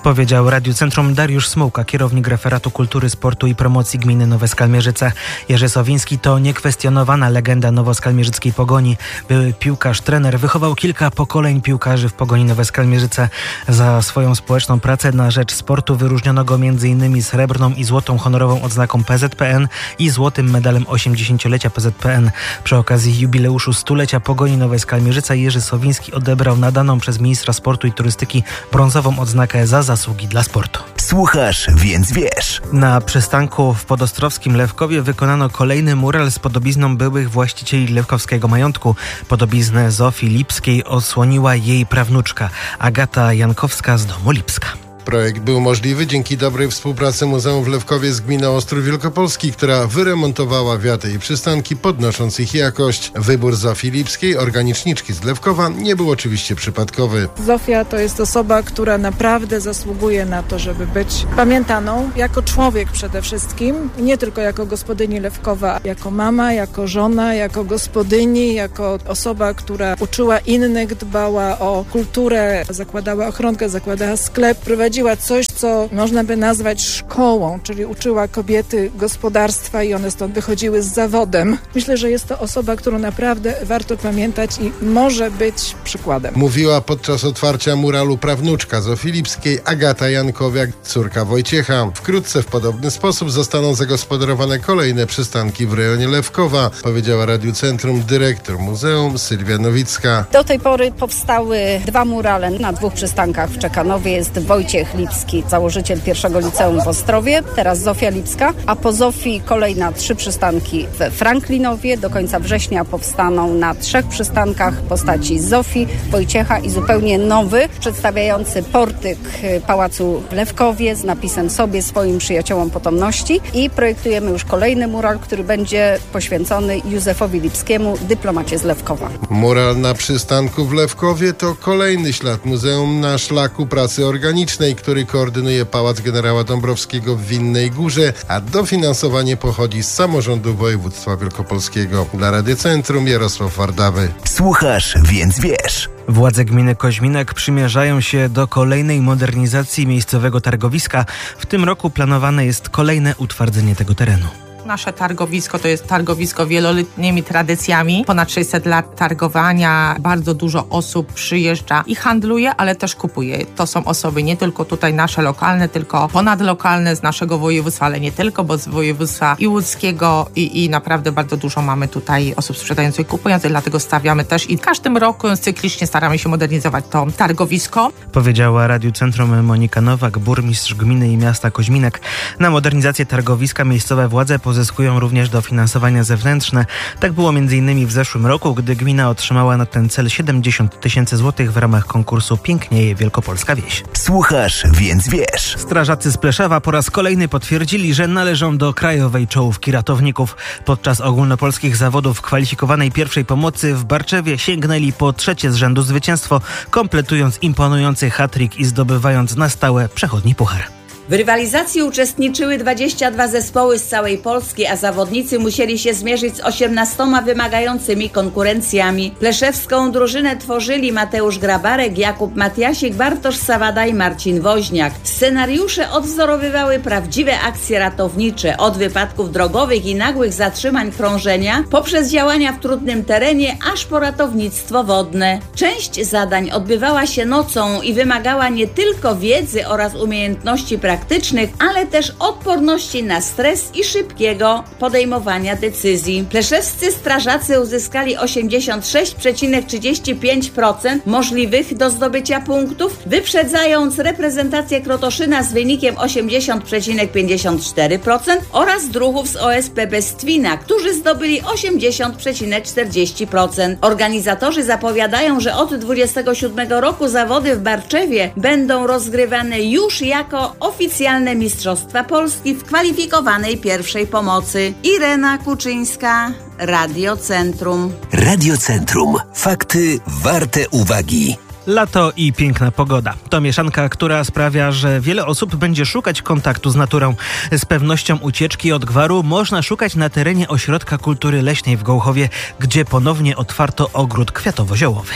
Powiedział Radiu Centrum Dariusz Smułka, kierownik referatu kultury, sportu i promocji gminy Nowe Skalmierzyce. Jerzy Sowiński to niekwestionowana legenda nowoskalmierzyckiej Pogoni. Były piłkarz, trener, wychował kilka pokoleń piłkarzy w Pogoni Nowe Skalmierzyce. Za swoją społeczną pracę na rzecz sportu wyróżniono go między innymi srebrną i złotą honorową odznaką P Z P N i złotym medalem osiemdziesięciolecia P Z P N. Przy okazji jubileuszu stulecia Pogoni Nowe Skalmierzyce Jerzy Sowiński odebrał nadaną przez ministra sportu i turystyki brązową odznakę za zasługi dla sportu. Słuchasz, więc wiesz. Na przystanku w podostrowskim Lewkowie wykonano kolejny mural z podobizną byłych właścicieli lewkowskiego majątku. Podobiznę Zofii Lipskiej odsłoniła jej prawnuczka Agata Jankowska z domu Lipska. Projekt był możliwy dzięki dobrej współpracy Muzeum w Lewkowie z gminą Ostrów Wielkopolski, która wyremontowała wiaty i przystanki, podnosząc ich jakość. Wybór Zofii Lipskiej, organiczniczki z Lewkowa, nie był oczywiście przypadkowy. Zofia to jest osoba, która naprawdę zasługuje na to, żeby być pamiętaną jako człowiek przede wszystkim, nie tylko jako gospodyni Lewkowa, jako mama, jako żona, jako gospodyni, jako osoba, która uczyła innych, dbała o kulturę, zakładała ochronkę, zakładała sklep, prowadziła coś, co można by nazwać szkołą, czyli uczyła kobiety gospodarstwa i one stąd wychodziły z zawodem. Myślę, że jest to osoba, którą naprawdę warto pamiętać i może być przykładem. Mówiła podczas otwarcia muralu prawnuczka Zofii Lipskiej Agata Jankowiak, córka Wojciecha. Wkrótce w podobny sposób zostaną zagospodarowane kolejne przystanki w rejonie Lewkowa, powiedziała Radiu Centrum dyrektor muzeum Sylwia Nowicka. Do tej pory powstały dwa murale na dwóch przystankach w Czekanowie. Jest Wojciech Lipski, założyciel pierwszego liceum w Ostrowie, teraz Zofia Lipska, a po Zofii kolejna trzy przystanki we Franklinowie. Do końca września powstaną na trzech przystankach postaci Zofii, Wojciecha i zupełnie nowy, przedstawiający portyk Pałacu w Lewkowie z napisem sobie, swoim przyjaciołom potomności i projektujemy już kolejny mural, który będzie poświęcony Józefowi Lipskiemu, dyplomacie z Lewkowa. Mural na przystanku w Lewkowie to kolejny ślad muzeum na szlaku pracy organicznej, który koordynuje Pałac Generała Dąbrowskiego w Winnej Górze, a dofinansowanie pochodzi z samorządu województwa wielkopolskiego. Dla Rady Centrum Jarosław Wardawy. Słuchasz, więc wiesz. Władze gminy Koźminek przymierzają się do kolejnej modernizacji miejscowego targowiska. W tym roku planowane jest kolejne utwardzenie tego terenu. Nasze targowisko to jest targowisko wieloletnimi tradycjami. Ponad sześćset lat targowania. Bardzo dużo osób przyjeżdża i handluje, ale też kupuje. To są osoby nie tylko tutaj nasze lokalne, tylko ponadlokalne z naszego województwa, ale nie tylko, bo z województwa i łódzkiego i, i naprawdę bardzo dużo mamy tutaj osób sprzedających i kupujących, dlatego stawiamy też i w każdym roku cyklicznie staramy się modernizować to targowisko. Powiedziała Radiu Centrum Monika Nowak, burmistrz gminy i miasta Koźminek. Na modernizację targowiska miejscowe władze pozyskują również dofinansowania zewnętrzne. Tak było między innymi w zeszłym roku, gdy gmina otrzymała na ten cel siedemdziesiąt tysięcy złotych w ramach konkursu Pięknieje Wielkopolska Wieś. Słuchasz, więc wiesz. Strażacy z Pleszewa po raz kolejny potwierdzili, że należą do krajowej czołówki ratowników. Podczas ogólnopolskich zawodów kwalifikowanej pierwszej pomocy w Barczewie sięgnęli po trzecie z rzędu zwycięstwo, kompletując imponujący hat-trick i zdobywając na stałe przechodni puchar. W rywalizacji uczestniczyły dwadzieścia dwa zespoły z całej Polski, a zawodnicy musieli się zmierzyć z osiemnastoma wymagającymi konkurencjami. Pleszewską drużynę tworzyli Mateusz Grabarek, Jakub Matiasik, Bartosz Sawada i Marcin Woźniak. Scenariusze odwzorowywały prawdziwe akcje ratownicze, od wypadków drogowych i nagłych zatrzymań krążenia, poprzez działania w trudnym terenie, aż po ratownictwo wodne. Część zadań odbywała się nocą i wymagała nie tylko wiedzy oraz umiejętności praktycznych, praktycznych, ale też odporności na stres i szybkiego podejmowania decyzji. Pleszewscy strażacy uzyskali osiemdziesiąt sześć przecinek trzydzieści pięć procent możliwych do zdobycia punktów, wyprzedzając reprezentację Krotoszyna z wynikiem osiemdziesiąt przecinek pięćdziesiąt cztery procent oraz druhów z O S P Bestwina, którzy zdobyli osiemdziesiąt przecinek czterdzieści procent. Organizatorzy zapowiadają, że od dwudziestego siódmego roku zawody w Barczewie będą rozgrywane już jako oficjalne Mistrzostwa Polski w kwalifikowanej pierwszej pomocy. Irena Kuczyńska, Radio Centrum. Radio Centrum. Fakty warte uwagi. Lato i piękna pogoda. To mieszanka, która sprawia, że wiele osób będzie szukać kontaktu z naturą. Z pewnością ucieczki od gwaru można szukać na terenie Ośrodka Kultury Leśnej w Gołchowie, gdzie ponownie otwarto ogród kwiatowo-ziołowy.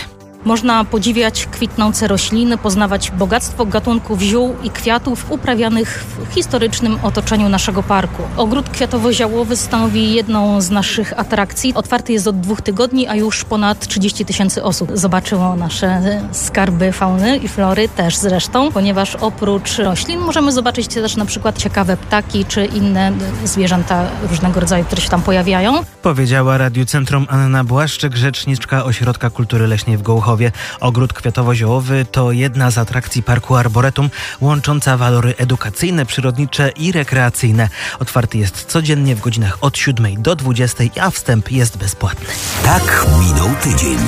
Można podziwiać kwitnące rośliny, poznawać bogactwo gatunków ziół i kwiatów uprawianych w historycznym otoczeniu naszego parku. Ogród kwiatowo-ziołowy stanowi jedną z naszych atrakcji. Otwarty jest od dwóch tygodni, a już ponad trzydzieści tysięcy osób zobaczyło nasze skarby fauny i flory też zresztą, ponieważ oprócz roślin możemy zobaczyć też na przykład ciekawe ptaki czy inne zwierzęta różnego rodzaju, które się tam pojawiają. Powiedziała Radiu Centrum Anna Błaszczyk, rzeczniczka Ośrodka Kultury Leśnej w Gołuchowie. Ogród kwiatowo-ziołowy to jedna z atrakcji Parku Arboretum, łącząca walory edukacyjne, przyrodnicze i rekreacyjne. Otwarty jest codziennie w godzinach od siódmej do dwudziestej, a wstęp jest bezpłatny. Tak minął tydzień.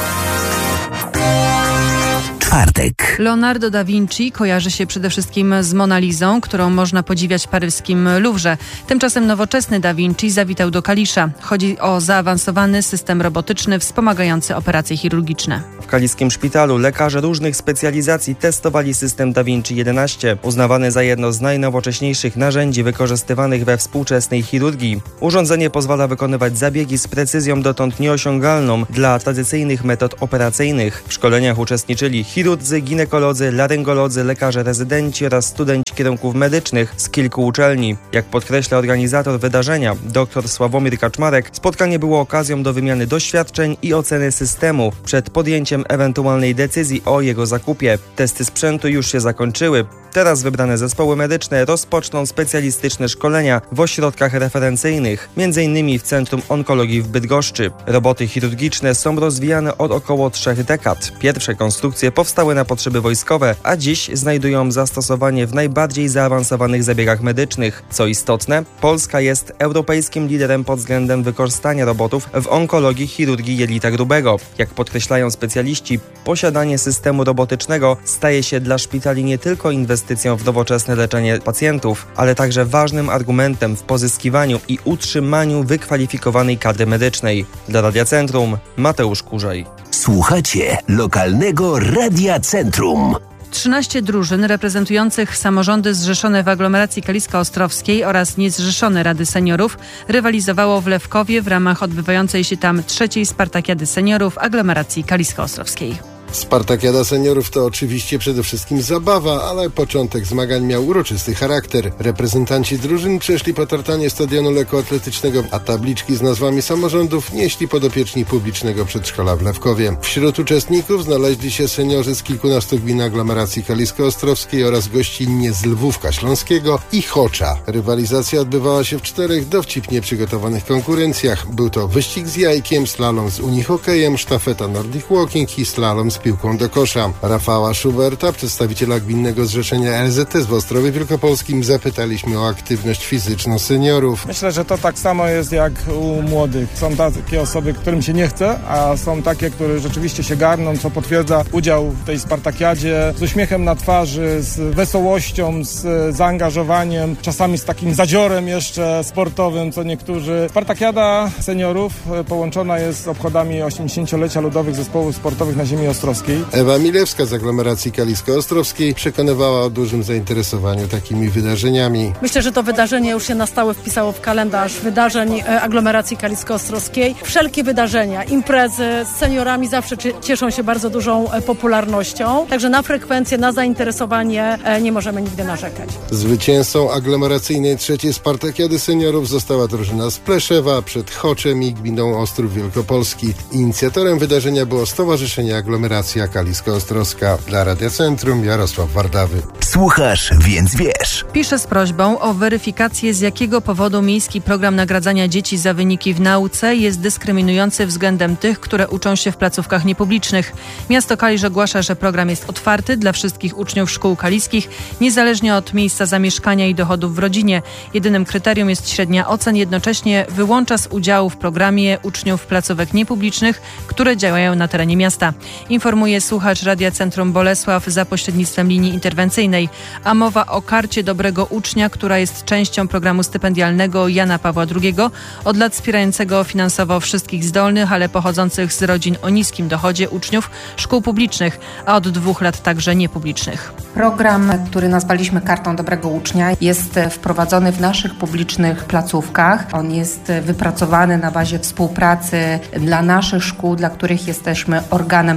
Czwartek. Leonardo da Vinci kojarzy się przede wszystkim z Mona Lisą, którą można podziwiać w paryskim Louvre. Tymczasem nowoczesny da Vinci zawitał do Kalisza. Chodzi o zaawansowany system robotyczny wspomagający operacje chirurgiczne. W kaliskim szpitalu lekarze różnych specjalizacji testowali system da Vinci jedenaście, uznawany za jedno z najnowocześniejszych narzędzi wykorzystywanych we współczesnej chirurgii. Urządzenie pozwala wykonywać zabiegi z precyzją dotąd nieosiągalną dla tradycyjnych metod operacyjnych. W szkoleniach uczestniczyli chirurdzy, ginekolodzy, laryngolodzy, lekarze rezydenci oraz studenci kierunków medycznych z kilku uczelni. Jak podkreśla organizator wydarzenia, dr Sławomir Kaczmarek, spotkanie było okazją do wymiany doświadczeń i oceny systemu przed podjęciem ewentualnej decyzji o jego zakupie. Testy sprzętu już się zakończyły. Teraz wybrane zespoły medyczne rozpoczną specjalistyczne szkolenia w ośrodkach referencyjnych, między innymi w Centrum Onkologii w Bydgoszczy. Roboty chirurgiczne są rozwijane od około trzech dekad. Pierwsze konstrukcje powstały na potrzeby wojskowe, a dziś znajdują zastosowanie w najbardziej zaawansowanych zabiegach medycznych. Co istotne, Polska jest europejskim liderem pod względem wykorzystania robotów w onkologii chirurgii jelita grubego. Jak podkreślają specjaliści, posiadanie systemu robotycznego staje się dla szpitali nie tylko inwestycją w nowoczesne leczenie pacjentów, ale także ważnym argumentem w pozyskiwaniu i utrzymaniu wykwalifikowanej kadry medycznej. Dla Radia Centrum Mateusz Kurzej. Słuchacie lokalnego Radia Centrum. trzynaście drużyn reprezentujących samorządy zrzeszone w aglomeracji kalisko-ostrowskiej oraz niezrzeszone Rady Seniorów rywalizowało w Lewkowie w ramach odbywającej się tam trzeciej Spartakiady Seniorów aglomeracji kalisko-ostrowskiej. Spartakiada Seniorów to oczywiście przede wszystkim zabawa, ale początek zmagań miał uroczysty charakter. Reprezentanci drużyn przeszli po tartanie stadionu lekkoatletycznego, a tabliczki z nazwami samorządów nieśli podopieczni publicznego przedszkola w Lewkowie. Wśród uczestników znaleźli się seniorzy z kilkunastu gmin aglomeracji kalisko-ostrowskiej oraz gościnnie z Lwówka Śląskiego i Chocza. Rywalizacja odbywała się w czterech dowcipnie przygotowanych konkurencjach. Był to wyścig z jajkiem, slalom z unihokejem, sztafeta Nordic Walking i slalom z piłką do kosza. Rafała Schuberta, przedstawiciela Gminnego Zrzeszenia L Z S w Ostrowie Wielkopolskim, zapytaliśmy o aktywność fizyczną seniorów. Myślę, że to tak samo jest jak u młodych. Są takie osoby, którym się nie chce, a są takie, które rzeczywiście się garną, co potwierdza udział w tej Spartakiadzie z uśmiechem na twarzy, z wesołością, z zaangażowaniem, czasami z takim zadziorem jeszcze sportowym, co niektórzy. Spartakiada seniorów połączona jest z obchodami osiemdziesięciolecia ludowych zespołów sportowych na ziemi ostrowskiej. Ewa Milewska z aglomeracji kalisko-ostrowskiej przekonywała o dużym zainteresowaniu takimi wydarzeniami. Myślę, że to wydarzenie już się na stałe wpisało w kalendarz wydarzeń aglomeracji kalisko-ostrowskiej. Wszelkie wydarzenia, imprezy z seniorami zawsze cieszą się bardzo dużą popularnością, także na frekwencję, na zainteresowanie nie możemy nigdy narzekać. Zwycięzcą aglomeracyjnej trzeciej Spartakiady Seniorów została drużyna z Pleszewa przed Choczem i gminą Ostrów Wielkopolski. Inicjatorem wydarzenia było Stowarzyszenie Aglomeracja Kalisko-Ostrowska. Dla Radia Centrum Jarosław Wardawy. Słuchasz, więc wiesz. Pisze z prośbą o weryfikację, z jakiego powodu miejski program nagradzania dzieci za wyniki w nauce jest dyskryminujący względem tych, które uczą się w placówkach niepublicznych. Miasto Kalisz ogłasza, że program jest otwarty dla wszystkich uczniów szkół kaliskich, niezależnie od miejsca zamieszkania i dochodów w rodzinie. Jedynym kryterium jest średnia ocen, jednocześnie wyłącza z udziału w programie uczniów placówek niepublicznych, które działają na terenie miasta. Informuje słuchacz Radia Centrum Bolesław za pośrednictwem linii interwencyjnej, a mowa o karcie dobrego ucznia, która jest częścią programu stypendialnego Jana Pawła drugiego, od lat wspierającego finansowo wszystkich zdolnych, ale pochodzących z rodzin o niskim dochodzie uczniów szkół publicznych, a od dwóch lat także niepublicznych. Program, który nazwaliśmy Kartą Dobrego Ucznia, jest wprowadzony w naszych publicznych placówkach. On jest wypracowany na bazie współpracy dla naszych szkół, dla których jesteśmy organem prowadzącym.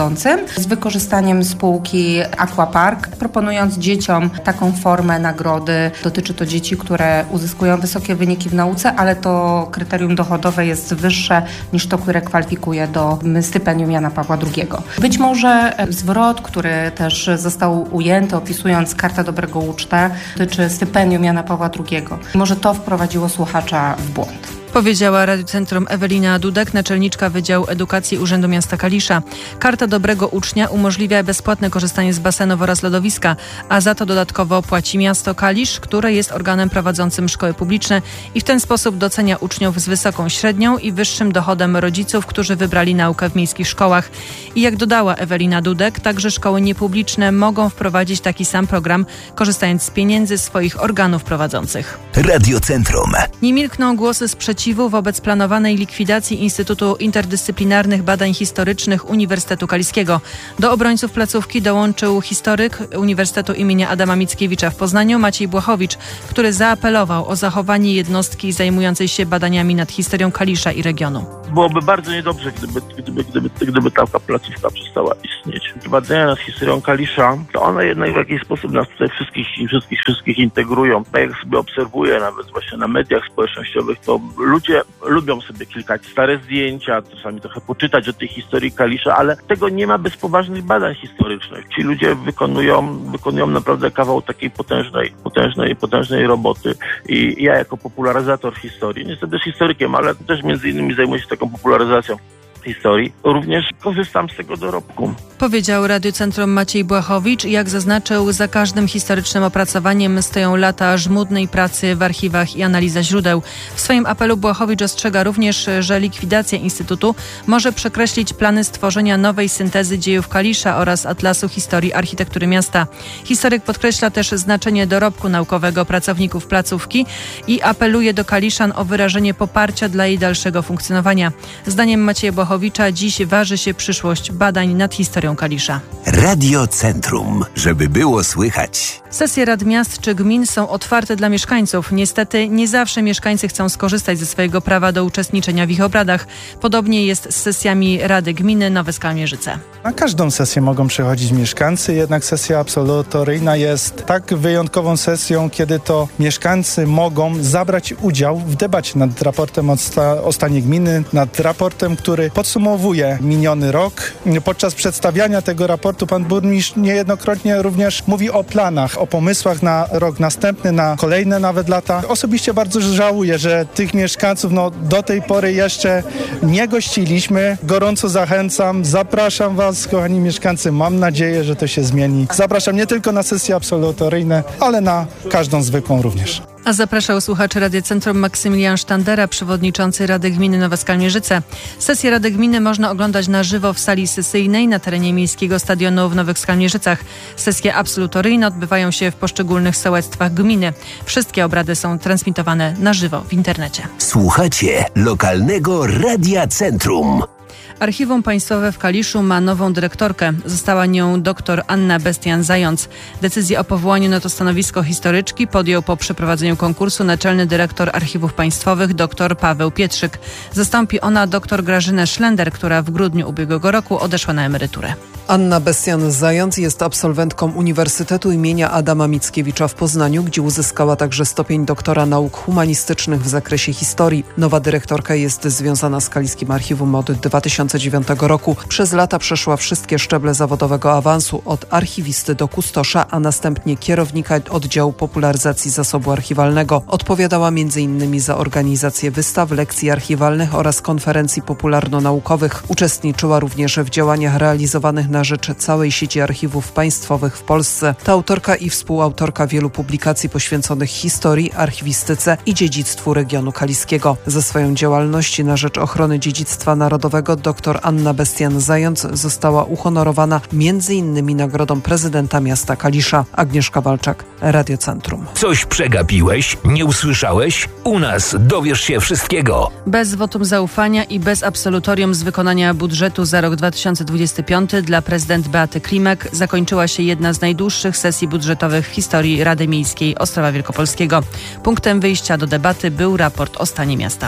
prowadzącym z wykorzystaniem spółki Aquapark, proponując dzieciom taką formę nagrody. Dotyczy to dzieci, które uzyskują wysokie wyniki w nauce, ale to kryterium dochodowe jest wyższe niż to, które kwalifikuje do stypendium Jana Pawła drugiego. Być może zwrot, który też został ujęty, opisując Kartę Dobrego Ucznia, dotyczy stypendium Jana Pawła drugiego. Może to wprowadziło słuchacza w błąd. Powiedziała Radiocentrum Ewelina Dudek, naczelniczka Wydziału Edukacji Urzędu Miasta Kalisza. Karta Dobrego Ucznia umożliwia bezpłatne korzystanie z basenów oraz lodowiska, a za to dodatkowo płaci miasto Kalisz, które jest organem prowadzącym szkoły publiczne i w ten sposób docenia uczniów z wysoką średnią i wyższym dochodem rodziców, którzy wybrali naukę w miejskich szkołach. I jak dodała Ewelina Dudek, także szkoły niepubliczne mogą wprowadzić taki sam program, korzystając z pieniędzy swoich organów prowadzących. Radiocentrum. Nie milkną głosy sprzeciwu wobec planowanej likwidacji Instytutu Interdyscyplinarnych Badań Historycznych Uniwersytetu Kaliskiego. Do obrońców placówki dołączył historyk Uniwersytetu imienia Adama Mickiewicza w Poznaniu Maciej Błachowicz, który zaapelował o zachowanie jednostki zajmującej się badaniami nad historią Kalisza i regionu. Byłoby bardzo niedobrze, gdyby, gdyby, gdyby, gdyby taka placówka przestała istnieć. Badania nad historią Kalisza, to one jednak w jakiś sposób nas tutaj wszystkich, wszystkich, wszystkich integrują. Tak jak sobie obserwuję nawet właśnie na mediach społecznościowych, to ludzie lubią sobie klikać stare zdjęcia, czasami trochę poczytać o tej historii Kalisza, ale tego nie ma bez poważnych badań historycznych. Ci ludzie wykonują, wykonują naprawdę kawał takiej potężnej, potężnej, potężnej roboty i ja jako popularyzator historii, nie jestem też historykiem, ale też między innymi zajmuję się taką popularyzacją historii, również korzystam z tego dorobku. Powiedział Radiocentrum Maciej Błachowicz. Jak zaznaczył, za każdym historycznym opracowaniem stoją lata żmudnej pracy w archiwach i analiza źródeł. W swoim apelu Błachowicz ostrzega również, że likwidacja Instytutu może przekreślić plany stworzenia nowej syntezy dziejów Kalisza oraz Atlasu Historii Architektury Miasta. Historyk podkreśla też znaczenie dorobku naukowego pracowników placówki i apeluje do Kaliszan o wyrażenie poparcia dla jej dalszego funkcjonowania. Zdaniem Macieja Błachowicza dziś waży się przyszłość badań nad historią Kalisza. Radiocentrum, żeby było słychać. Sesje rad miast czy gmin są otwarte dla mieszkańców. Niestety nie zawsze mieszkańcy chcą skorzystać ze swojego prawa do uczestniczenia w ich obradach. Podobnie jest z sesjami Rady Gminy Nowe Skalmierzyce. Na każdą sesję mogą przychodzić mieszkańcy, jednak sesja absolutoryjna jest tak wyjątkową sesją, kiedy to mieszkańcy mogą zabrać udział w debacie nad raportem o, sta- o stanie gminy, nad raportem, który podsumowuje miniony rok. Podczas przedstawiania tego raportu pan burmistrz niejednokrotnie również mówi o planach, o pomysłach na rok następny, na kolejne nawet lata. Osobiście bardzo żałuję, że tych mieszkańców no, do tej pory jeszcze nie gościliśmy. Gorąco zachęcam, zapraszam was, kochani mieszkańcy. Mam nadzieję, że to się zmieni. Zapraszam nie tylko na sesje absolutoryjne, ale na każdą zwykłą również. A zapraszał słuchaczy Radiocentrum Maksymilian Sztandera, przewodniczący Rady Gminy Nowe Skalmierzyce. Sesję Rady Gminy można oglądać na żywo w sali sesyjnej na terenie Miejskiego Stadionu w Nowych Skalmierzycach. Sesje absolutoryjne odbywają się w poszczególnych sołectwach gminy. Wszystkie obrady są transmitowane na żywo w internecie. Słuchacie lokalnego Radia Centrum. Archiwum Państwowe w Kaliszu ma nową dyrektorkę. Została nią dr Anna Bestian-Zając. Decyzję o powołaniu na to stanowisko historyczki podjął po przeprowadzeniu konkursu naczelny dyrektor Archiwów Państwowych dr Paweł Pietrzyk. Zastąpi ona dr Grażynę Szlender, która w grudniu ubiegłego roku odeszła na emeryturę. Anna Bestian-Zając jest absolwentką Uniwersytetu imienia Adama Mickiewicza w Poznaniu, gdzie uzyskała także stopień doktora nauk humanistycznych w zakresie historii. Nowa dyrektorka jest związana z Kaliskim Archiwum od dwa tysiące dziewiątego roku. Przez lata przeszła wszystkie szczeble zawodowego awansu, od archiwisty do kustosza, a następnie kierownika oddziału popularyzacji zasobu archiwalnego. Odpowiadała między innymi za organizację wystaw, lekcji archiwalnych oraz konferencji popularno-naukowych. Uczestniczyła również w działaniach realizowanych na rzecz całej sieci archiwów państwowych w Polsce. To autorka i współautorka wielu publikacji poświęconych historii, archiwistyce i dziedzictwu regionu kaliskiego. Za swoją działalność na rzecz ochrony dziedzictwa narodowego dr Anna Bestian-Zając została uhonorowana między innymi nagrodą prezydenta miasta Kalisza. Agnieszka Walczak, Radiocentrum. Coś przegapiłeś? Nie usłyszałeś? U nas dowiesz się wszystkiego. Bez wotum zaufania i bez absolutorium z wykonania budżetu za rok dwa tysiące dwudziesty piąty dla prezydent Beaty Klimek zakończyła się jedna z najdłuższych sesji budżetowych w historii Rady Miejskiej Ostrowa Wielkopolskiego. Punktem wyjścia do debaty był raport o stanie miasta.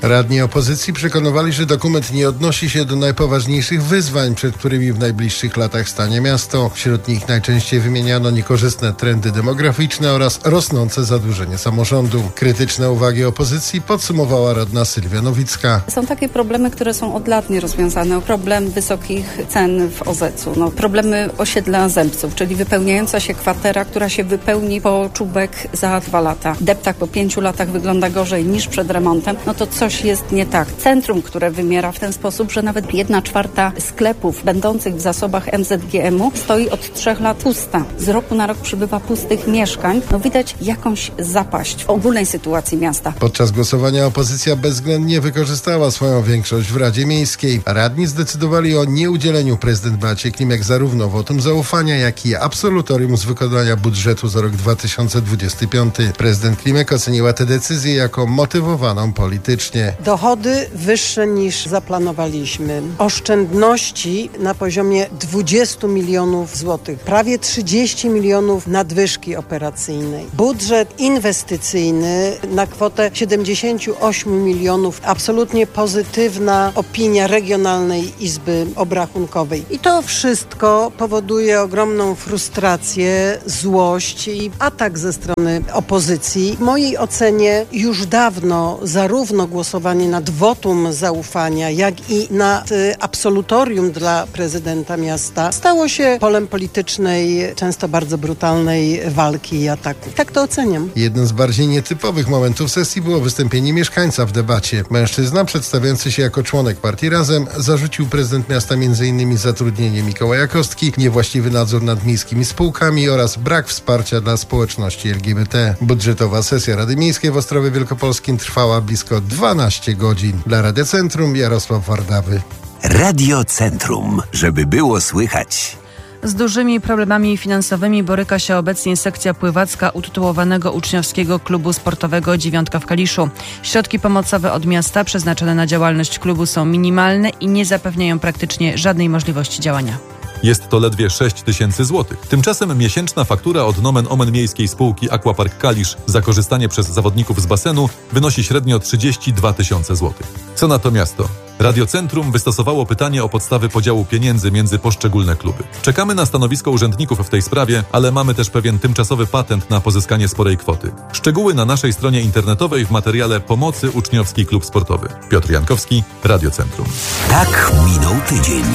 Radni opozycji przekonywali, że dokument nie odnosi się do najpoważniejszych wyzwań, przed którymi w najbliższych latach stanie miasto. Wśród nich najczęściej wymieniano niekorzystne trendy demograficzne oraz rosnące zadłużenie samorządu. Krytyczne uwagi opozycji podsumowała radna Sylwia Nowicka. Są takie problemy, które są od lat nierozwiązane. Problem wysokich cen w O Z E C u, no, problemy osiedla Zelbców, czyli wypełniająca się kwatera, która się wypełni po czubek za dwa lata. Deptak po pięciu latach wygląda gorzej niż przed remontem, no to coś jest nie tak. Centrum, które wymiera w ten sposób, że nawet jedna czwarta sklepów będących w zasobach M Z G M u stoi od trzech lat pusta. Z roku na rok przybywa pustych mieszkań. No widać jakąś zapaść w ogólnej sytuacji miasta. Podczas głosowania opozycja bezwzględnie wykorzystała swoją większość w Radzie Miejskiej. Radni zdecydowali o nieudzieleniu prezydent Beacie Klimek zarówno wotum zaufania, jak i absolutorium z wykonania budżetu za rok dwa tysiące dwudziesty piąty. Prezydent Klimek oceniła tę decyzję jako motywowaną politycznie. Dochody wyższe niż zaplanowaliśmy. Oszczędności na poziomie dwudziestu milionów złotych. Prawie trzydzieści milionów nadwyżki operacyjnej. Budżet inwestycyjny na kwotę siedemdziesięciu ośmiu milionów. Absolutnie pozytywna opinia Regionalnej Izby Obrachunkowej. I to wszystko powoduje ogromną frustrację, złość i atak ze strony opozycji. W mojej ocenie już dawno zarówno głosowanie nad wotum zaufania, jak i nad absolutorium dla prezydenta miasta stało się polem politycznej, często bardzo brutalnej walki i ataku. Tak to oceniam. Jednym z bardziej nietypowych momentów sesji było wystąpienie mieszkańca w debacie. Mężczyzna, przedstawiający się jako członek partii Razem, zarzucił prezydent miasta m.in. zatrudnienie Mikołaja Kostki, niewłaściwy nadzór nad miejskimi spółkami oraz brak wsparcia dla społeczności L G B T. Budżetowa sesja Rady Miejskiej w Ostrowie Wielkopolskim trwała blisko dwanaście godzin. Dla Radia Centrum Jarosław Wardawy. Radio Centrum, żeby było słychać. Z dużymi problemami finansowymi boryka się obecnie sekcja pływacka utytułowanego uczniowskiego klubu sportowego Dziewiątka w Kaliszu. Środki pomocowe od miasta przeznaczone na działalność klubu są minimalne i nie zapewniają praktycznie żadnej możliwości działania. Jest to ledwie sześć tysięcy złotych. Tymczasem miesięczna faktura od nomen omen miejskiej spółki Aquapark Kalisz za korzystanie przez zawodników z basenu wynosi średnio trzydzieści dwa tysiące złotych. Co na to miasto? Radio Centrum wystosowało pytanie o podstawy podziału pieniędzy między poszczególne kluby. Czekamy na stanowisko urzędników w tej sprawie, ale mamy też pewien tymczasowy patent na pozyskanie sporej kwoty. Szczegóły na naszej stronie internetowej w materiale Pomocy Uczniowski Klub Sportowy. Piotr Jankowski, Radio Centrum. Tak minął tydzień.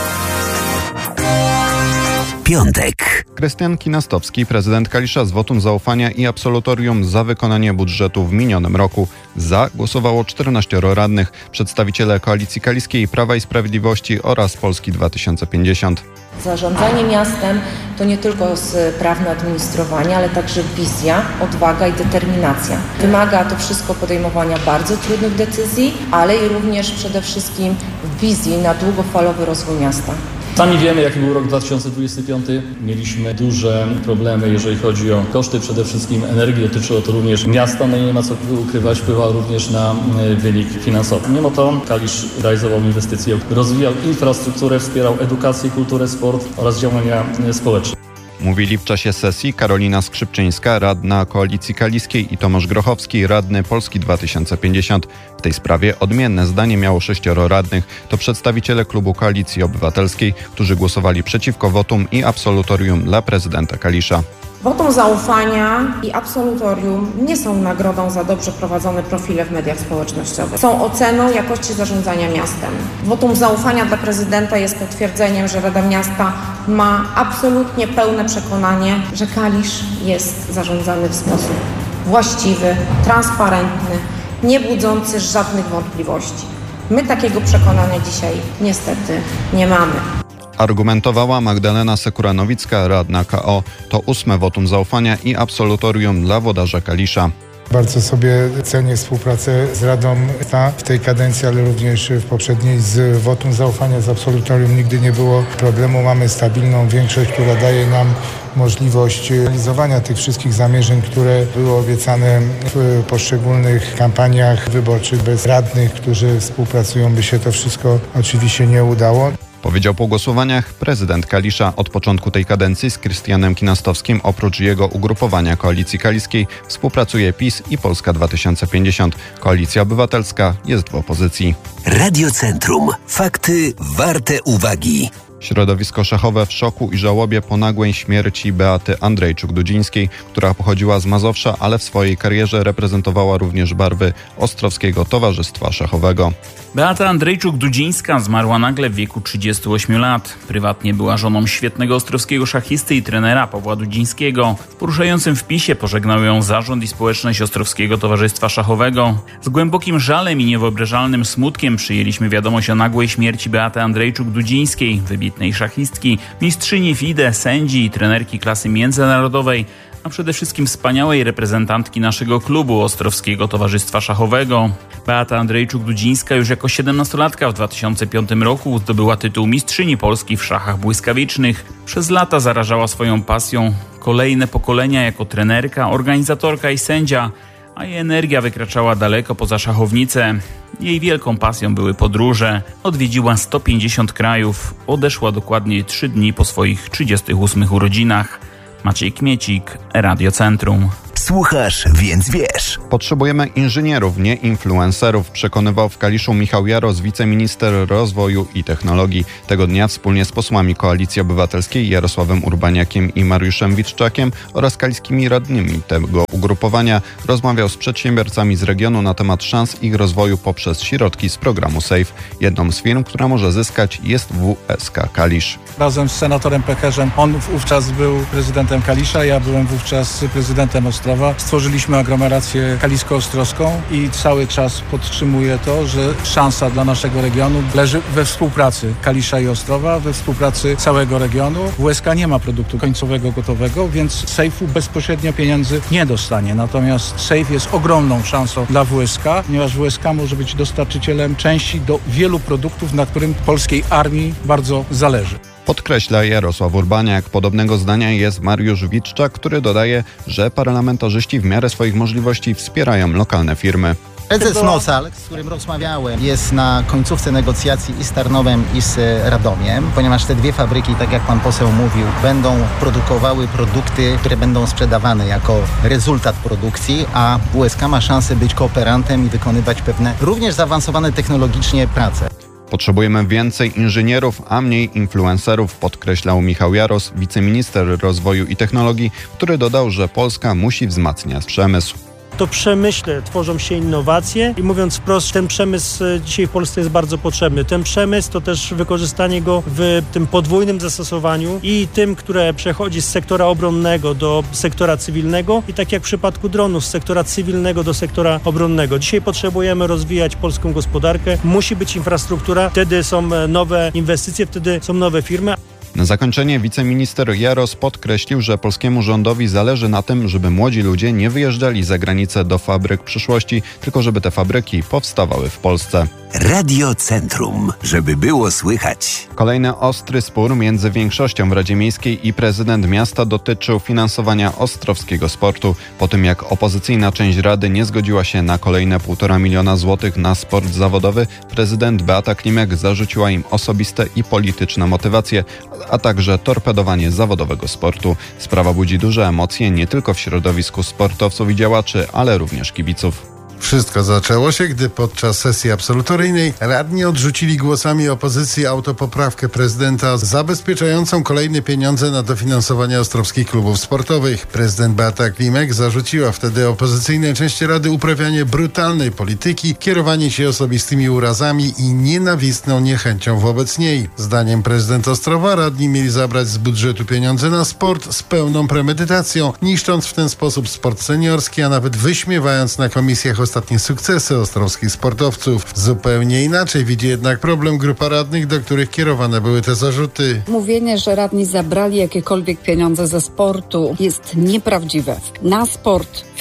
Piątek. Krystian Kinastowski, prezydent Kalisza, z wotum zaufania i absolutorium za wykonanie budżetu w minionym roku. Za głosowało czternaścioro radnych, przedstawiciele Koalicji Kaliskiej, Prawa i Sprawiedliwości oraz Polski dwa tysiące pięćdziesiąt. Zarządzanie miastem to nie tylko sprawne administrowanie, ale także wizja, odwaga i determinacja. Wymaga to wszystko podejmowania bardzo trudnych decyzji, ale i również przede wszystkim wizji na długofalowy rozwój miasta. Sami wiemy, jaki był rok dwa tysiące dwudziesty piąty. Mieliśmy duże problemy, jeżeli chodzi o koszty, przede wszystkim energii. Dotyczyło to również miasta, no i nie ma co ukrywać, wpływa również na wynik finansowy. Mimo to Kalisz realizował inwestycje, rozwijał infrastrukturę, wspierał edukację, kulturę, sport oraz działania społeczne. Mówili w czasie sesji Karolina Skrzypczyńska, radna Koalicji Kaliskiej, i Tomasz Grochowski, radny Polski dwa tysiące pięćdziesiąt. W tej sprawie odmienne zdanie miało sześcioro radnych. To przedstawiciele klubu Koalicji Obywatelskiej, którzy głosowali przeciwko wotum i absolutorium dla prezydenta Kalisza. Wotum zaufania i absolutorium nie są nagrodą za dobrze prowadzone profile w mediach społecznościowych. Są oceną jakości zarządzania miastem. Wotum zaufania dla prezydenta jest potwierdzeniem, że Rada Miasta ma absolutnie pełne przekonanie, że Kalisz jest zarządzany w sposób właściwy, transparentny, nie budzący żadnych wątpliwości. My takiego przekonania dzisiaj niestety nie mamy. Argumentowała Magdalena Sekura-Nowicka, radna K O. To ósme wotum zaufania i absolutorium dla włodarza Kalisza. Bardzo sobie cenię współpracę z Radą w tej kadencji, ale również w poprzedniej. Z wotum zaufania, z absolutorium nigdy nie było problemu. Mamy stabilną większość, która daje nam możliwość realizowania tych wszystkich zamierzeń, które były obiecane w poszczególnych kampaniach wyborczych. Bez radnych, którzy współpracują, by się to wszystko oczywiście nie udało. Powiedział po głosowaniach prezydent Kalisza. Od początku tej kadencji z Krystianem Kinastowskim oprócz jego ugrupowania Koalicji Kaliskiej współpracuje PiS i Polska dwa tysiące pięćdziesiąt. Koalicja Obywatelska jest w opozycji. Radio Centrum. Fakty warte uwagi. Środowisko szachowe w szoku i żałobie po nagłej śmierci Beaty Andrejczuk-Dudzińskiej, która pochodziła z Mazowsza, ale w swojej karierze reprezentowała również barwy Ostrowskiego Towarzystwa Szachowego. Beata Andrejczuk-Dudzińska zmarła nagle w wieku trzydziestu ośmiu lat. Prywatnie była żoną świetnego ostrowskiego szachisty i trenera Pawła Dudzińskiego. W poruszającym wpisie pożegnał ją zarząd i społeczność Ostrowskiego Towarzystwa Szachowego. Z głębokim żalem i niewyobrażalnym smutkiem przyjęliśmy wiadomość o nagłej śmierci Beaty Andrejczuk-Dudzińskiej, wybitnej szachistkini, mistrzyni F I D E, sędzi i trenerki klasy międzynarodowej, a przede wszystkim wspaniałej reprezentantki naszego klubu Ostrowskiego Towarzystwa Szachowego. Beata Andrejczuk-Dudzińska już jako siedemnastolatka w dwa tysiące piątym roku zdobyła tytuł mistrzyni Polski w szachach błyskawicznych. Przez lata zarażała swoją pasją kolejne pokolenia jako trenerka, organizatorka i sędzia, a jej energia wykraczała daleko poza szachownicę. Jej wielką pasją były podróże. Odwiedziła sto pięćdziesiąt krajów. Odeszła dokładnie trzy dni po swoich trzydziestych ósmych urodzinach. Maciej Kmiecik, Radio Centrum. Słuchasz, więc wiesz. Potrzebujemy inżynierów, nie influencerów, przekonywał w Kaliszu Michał Jaros, wiceminister rozwoju i technologii. Tego dnia wspólnie z posłami Koalicji Obywatelskiej Jarosławem Urbaniakiem i Mariuszem Witczakiem oraz kaliskimi radnymi tego ugrupowania rozmawiał z przedsiębiorcami z regionu na temat szans ich rozwoju poprzez środki z programu SAFE. Jedną z firm, która może zyskać, jest W S K Kalisz. Razem z senatorem Pekerzem, on wówczas był prezydentem Kalisza, ja byłem wówczas prezydentem Ostrowa. Stworzyliśmy aglomerację kalisko-ostrowską i cały czas podtrzymuję to, że szansa dla naszego regionu leży we współpracy Kalisza i Ostrowa, we współpracy całego regionu. W S K nie ma produktu końcowego gotowego, więc SAFE-u bezpośrednio pieniędzy nie dostanie. Natomiast SAFE jest ogromną szansą dla W S K, ponieważ W S K może być dostarczycielem części do wielu produktów, na którym polskiej armii bardzo zależy. Podkreśla Jarosław Urbaniak. Podobnego zdania jest Mariusz Witczak, który dodaje, że parlamentarzyści w miarę swoich możliwości wspierają lokalne firmy. Prezes Nosal, z którym rozmawiałem, jest na końcówce negocjacji i z Tarnowem, i z Radomiem, ponieważ te dwie fabryki, tak jak pan poseł mówił, będą produkowały produkty, które będą sprzedawane jako rezultat produkcji, a W S K ma szansę być kooperantem i wykonywać pewne również zaawansowane technologicznie prace. Potrzebujemy więcej inżynierów, a mniej influencerów, podkreślał Michał Jaros, wiceminister rozwoju i technologii, który dodał, że Polska musi wzmacniać przemysł. To przemyśle tworzą się innowacje i mówiąc wprost, ten przemysł dzisiaj w Polsce jest bardzo potrzebny. Ten przemysł to też wykorzystanie go w tym podwójnym zastosowaniu i tym, które przechodzi z sektora obronnego do sektora cywilnego i tak jak w przypadku dronów, z sektora cywilnego do sektora obronnego. Dzisiaj potrzebujemy rozwijać polską gospodarkę, musi być infrastruktura, wtedy są nowe inwestycje, wtedy są nowe firmy. Na zakończenie wiceminister Jaros podkreślił, że polskiemu rządowi zależy na tym, żeby młodzi ludzie nie wyjeżdżali za granicę do fabryk przyszłości, tylko żeby te fabryki powstawały w Polsce. Radio Centrum, żeby było słychać. Kolejny ostry spór między większością w Radzie Miejskiej i prezydent miasta dotyczył finansowania ostrowskiego sportu. Po tym jak opozycyjna część Rady nie zgodziła się na kolejne półtora miliona złotych na sport zawodowy, prezydent Beata Klimek zarzuciła im osobiste i polityczne motywacje, a także torpedowanie zawodowego sportu. Sprawa budzi duże emocje nie tylko w środowisku sportowców i działaczy, ale również kibiców. Wszystko zaczęło się, gdy podczas sesji absolutoryjnej radni odrzucili głosami opozycji autopoprawkę prezydenta zabezpieczającą kolejne pieniądze na dofinansowanie ostrowskich klubów sportowych. Prezydent Beata Klimek zarzuciła wtedy opozycyjnej części Rady uprawianie brutalnej polityki, kierowanie się osobistymi urazami i nienawistną niechęcią wobec niej. Zdaniem prezydenta Ostrowa radni mieli zabrać z budżetu pieniądze na sport z pełną premedytacją, niszcząc w ten sposób sport seniorski, a nawet wyśmiewając na komisjach ostatnie sukcesy ostrowskich sportowców. Zupełnie inaczej widzi jednak problem grupa radnych, do których kierowane były te zarzuty. Mówienie, że radni zabrali jakiekolwiek pieniądze ze sportu jest nieprawdziwe. Na sport w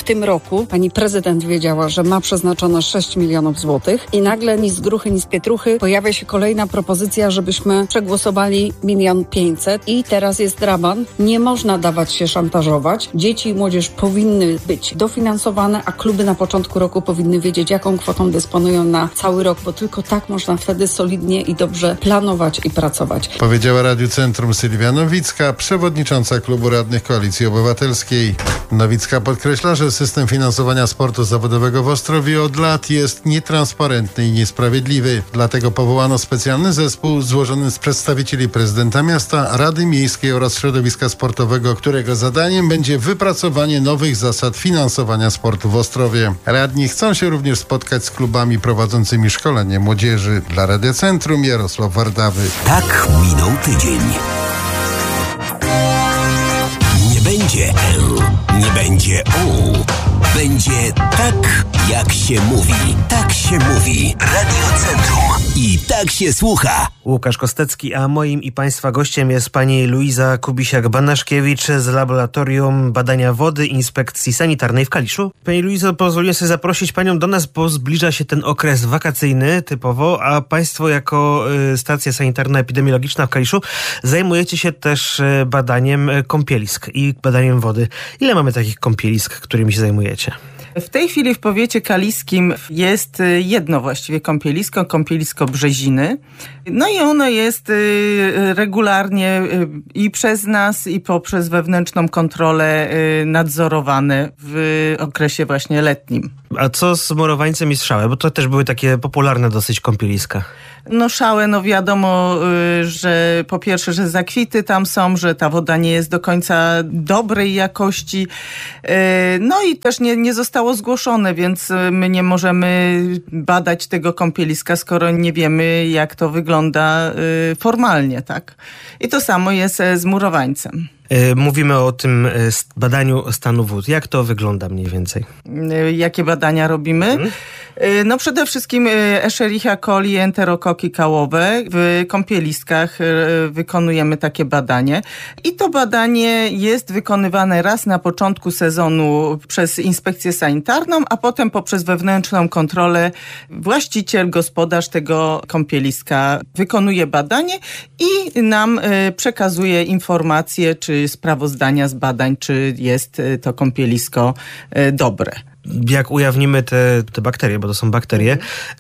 tym roku pani prezydent wiedziała, że ma przeznaczone sześć milionów złotych i nagle ni z gruchy, ni z pietruchy pojawia się kolejna propozycja, żebyśmy przegłosowali milion pięćset i teraz jest dramat. Nie można dawać się szantażować. Dzieci i młodzież powinny być dofinansowane, a kluby na początku roku powinny wiedzieć, jaką kwotą dysponują na cały rok, bo tylko tak można wtedy solidnie i dobrze planować i pracować. Powiedziała Radiu Centrum Sylwia Nowicka, przewodnicząca Klubu Radnych Koalicji Obywatelskiej. Nowicka podkreśla, że system finansowania sportu zawodowego w Ostrowie od lat jest nietransparentny i niesprawiedliwy. Dlatego powołano specjalny zespół złożony z przedstawicieli prezydenta miasta, Rady Miejskiej oraz środowiska sportowego, którego zadaniem będzie wypracowanie nowych zasad finansowania sportu w Ostrowie. Radni chcą się również spotkać z klubami prowadzącymi szkolenie młodzieży. Dla Radia Centrum Jarosław Wardawy. Tak minął tydzień. Nie będzie L, nie będzie U. Będzie tak, jak się mówi. Tak się mówi. Radio Centrum. I tak się słucha. Łukasz Kostecki, a moim i Państwa gościem jest pani Luiza Kubisiak-Banaszkiewicz z Laboratorium Badania Wody Inspekcji Sanitarnej w Kaliszu. Pani Luizo, pozwoliłem sobie zaprosić Panią do nas, bo zbliża się ten okres wakacyjny typowo, a Państwo jako y, stacja sanitarno-epidemiologiczna w Kaliszu zajmujecie się też y, badaniem kąpielisk i badaniem wody. Ile mamy takich kąpielisk, którymi się zajmujecie? W tej chwili w powiecie kaliskim jest jedno właściwie kąpielisko, kąpielisko Brzeziny. No i ono jest regularnie i przez nas, i poprzez wewnętrzną kontrolę nadzorowane w okresie właśnie letnim. A co z Morowańcem i Strzałę? Bo to też były takie popularne dosyć kąpieliska. No Szałę, no wiadomo, że po pierwsze, że zakwity tam są, że ta woda nie jest do końca dobrej jakości. No i też nie, nie zostało zgłoszone, więc my nie możemy badać tego kąpieliska, skoro nie wiemy, jak to wygląda formalnie, tak? I to samo jest z Murowańcem. Mówimy o tym badaniu stanu wód. Jak to wygląda mniej więcej? Jakie badania robimy? Hmm. No przede wszystkim Escherichia coli, enterokoki kałowe. W kąpieliskach wykonujemy takie badanie. I to badanie jest wykonywane raz na początku sezonu przez inspekcję sanitarną, a potem poprzez wewnętrzną kontrolę właściciel, gospodarz tego kąpieliska wykonuje badanie i nam przekazuje informacje, czy sprawozdania z badań, czy jest to kąpielisko dobre. Jak ujawnimy te, te bakterie, bo to są bakterie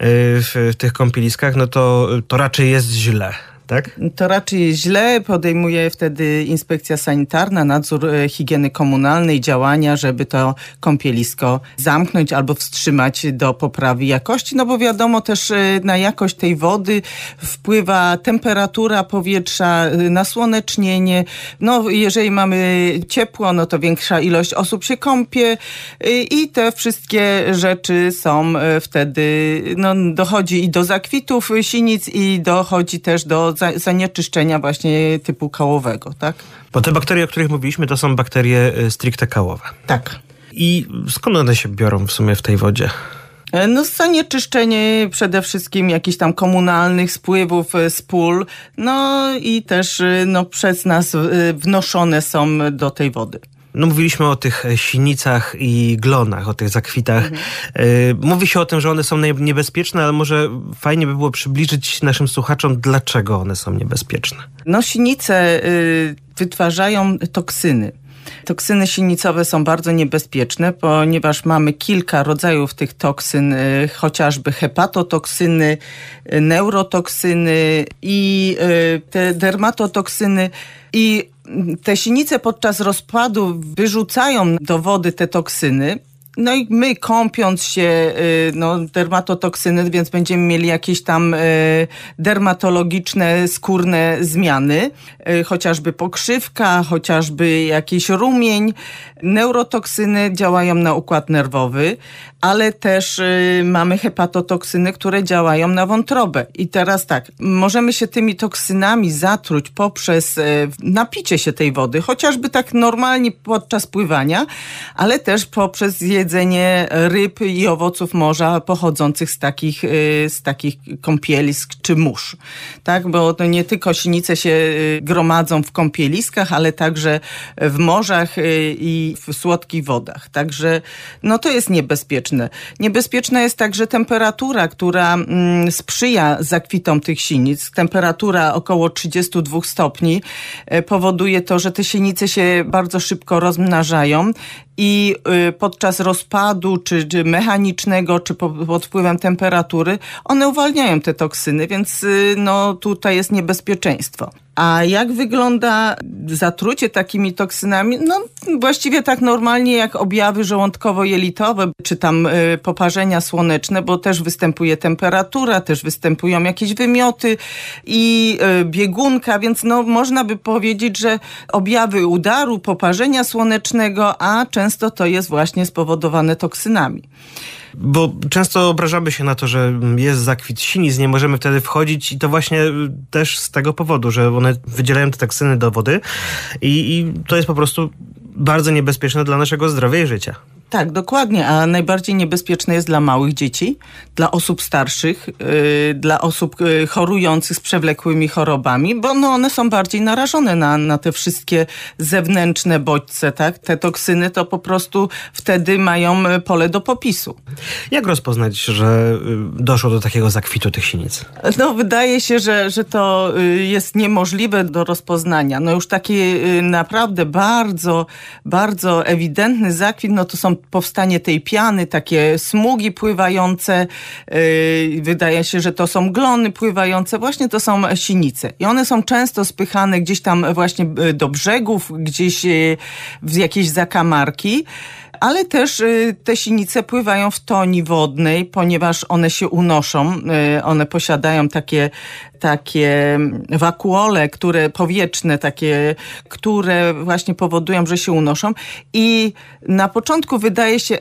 w, w tych kąpieliskach, no to, to raczej jest źle. Tak? To raczej źle, podejmuje wtedy inspekcja sanitarna, nadzór higieny komunalnej, działania, żeby to kąpielisko zamknąć albo wstrzymać do poprawy jakości, no bo wiadomo też na jakość tej wody wpływa temperatura powietrza, nasłonecznienie, no jeżeli mamy ciepło, no to większa ilość osób się kąpie i te wszystkie rzeczy są wtedy, no dochodzi i do zakwitów sinic i dochodzi też do zanieczyszczenia właśnie typu kałowego, tak? Bo te bakterie, o których mówiliśmy, to są bakterie stricte kałowe. Tak. I skąd one się biorą w sumie w tej wodzie? No zanieczyszczenie przede wszystkim jakichś tam komunalnych spływów z pól, no i też no, przez nas wnoszone są do tej wody. No mówiliśmy o tych sinicach i glonach, o tych zakwitach. Mhm. Mówi się o tym, że one są niebezpieczne, ale może fajnie by było przybliżyć naszym słuchaczom, dlaczego one są niebezpieczne. No sinice y, wytwarzają toksyny. Toksyny sinicowe są bardzo niebezpieczne, ponieważ mamy kilka rodzajów tych toksyn, chociażby hepatotoksyny, neurotoksyny i te dermatotoksyny. I te sinice podczas rozpadu wyrzucają do wody te toksyny. No i my kąpiąc się, no dermatotoksyny, więc będziemy mieli jakieś tam dermatologiczne, skórne zmiany, chociażby pokrzywka, chociażby jakiś rumień. Neurotoksyny działają na układ nerwowy, ale też mamy hepatotoksyny, które działają na wątrobę. I teraz tak, możemy się tymi toksynami zatruć poprzez napicie się tej wody, chociażby tak normalnie podczas pływania, ale też poprzez jedzenie ryb i owoców morza pochodzących z takich, z takich kąpielisk czy mórz. Tak, bo to nie tylko sinice się gromadzą w kąpieliskach, ale także w morzach i w słodkich wodach. Także no to jest niebezpieczne. Niebezpieczna jest także temperatura, która mm, sprzyja zakwitom tych sinic. Temperatura około trzydzieści dwa stopni e, powoduje to, że te sinice się bardzo szybko rozmnażają i y, podczas rozpadu, czy, czy mechanicznego, czy po, pod wpływem temperatury, one uwalniają te toksyny, więc y, no tutaj jest niebezpieczeństwo. A jak wygląda zatrucie takimi toksynami? No właściwie tak normalnie jak objawy żołądkowo-jelitowe, czy tam y, poparzenia słoneczne, bo też występuje temperatura, też występują jakieś wymioty i y, biegunka, więc no można by powiedzieć, że objawy udaru, poparzenia słonecznego, a często to jest właśnie spowodowane toksynami. Bo często obrażamy się na to, że jest zakwit sinic, nie możemy wtedy wchodzić i to właśnie też z tego powodu, że one wydzielają te toksyny do wody i, i to jest po prostu bardzo niebezpieczne dla naszego zdrowia i życia. Tak, dokładnie, a najbardziej niebezpieczne jest dla małych dzieci, dla osób starszych, yy, dla osób yy, chorujących z przewlekłymi chorobami, bo no one są bardziej narażone na, na te wszystkie zewnętrzne bodźce, tak? Te toksyny to po prostu wtedy mają pole do popisu. Jak rozpoznać, że doszło do takiego zakwitu tych sinic? No wydaje się, że, że to jest niemożliwe do rozpoznania. No już taki naprawdę bardzo, bardzo ewidentny zakwit, no to są powstanie tej piany, takie smugi pływające, yy, wydaje się, że to są glony pływające, właśnie to są sinice. I one są często spychane gdzieś tam właśnie do brzegów, gdzieś yy, w jakieś zakamarki. Ale też y, te sinice pływają w toni wodnej, ponieważ one się unoszą. Y, one posiadają takie, takie wakuole, które powietrzne, takie, które właśnie powodują, że się unoszą. I na początku wydaje się,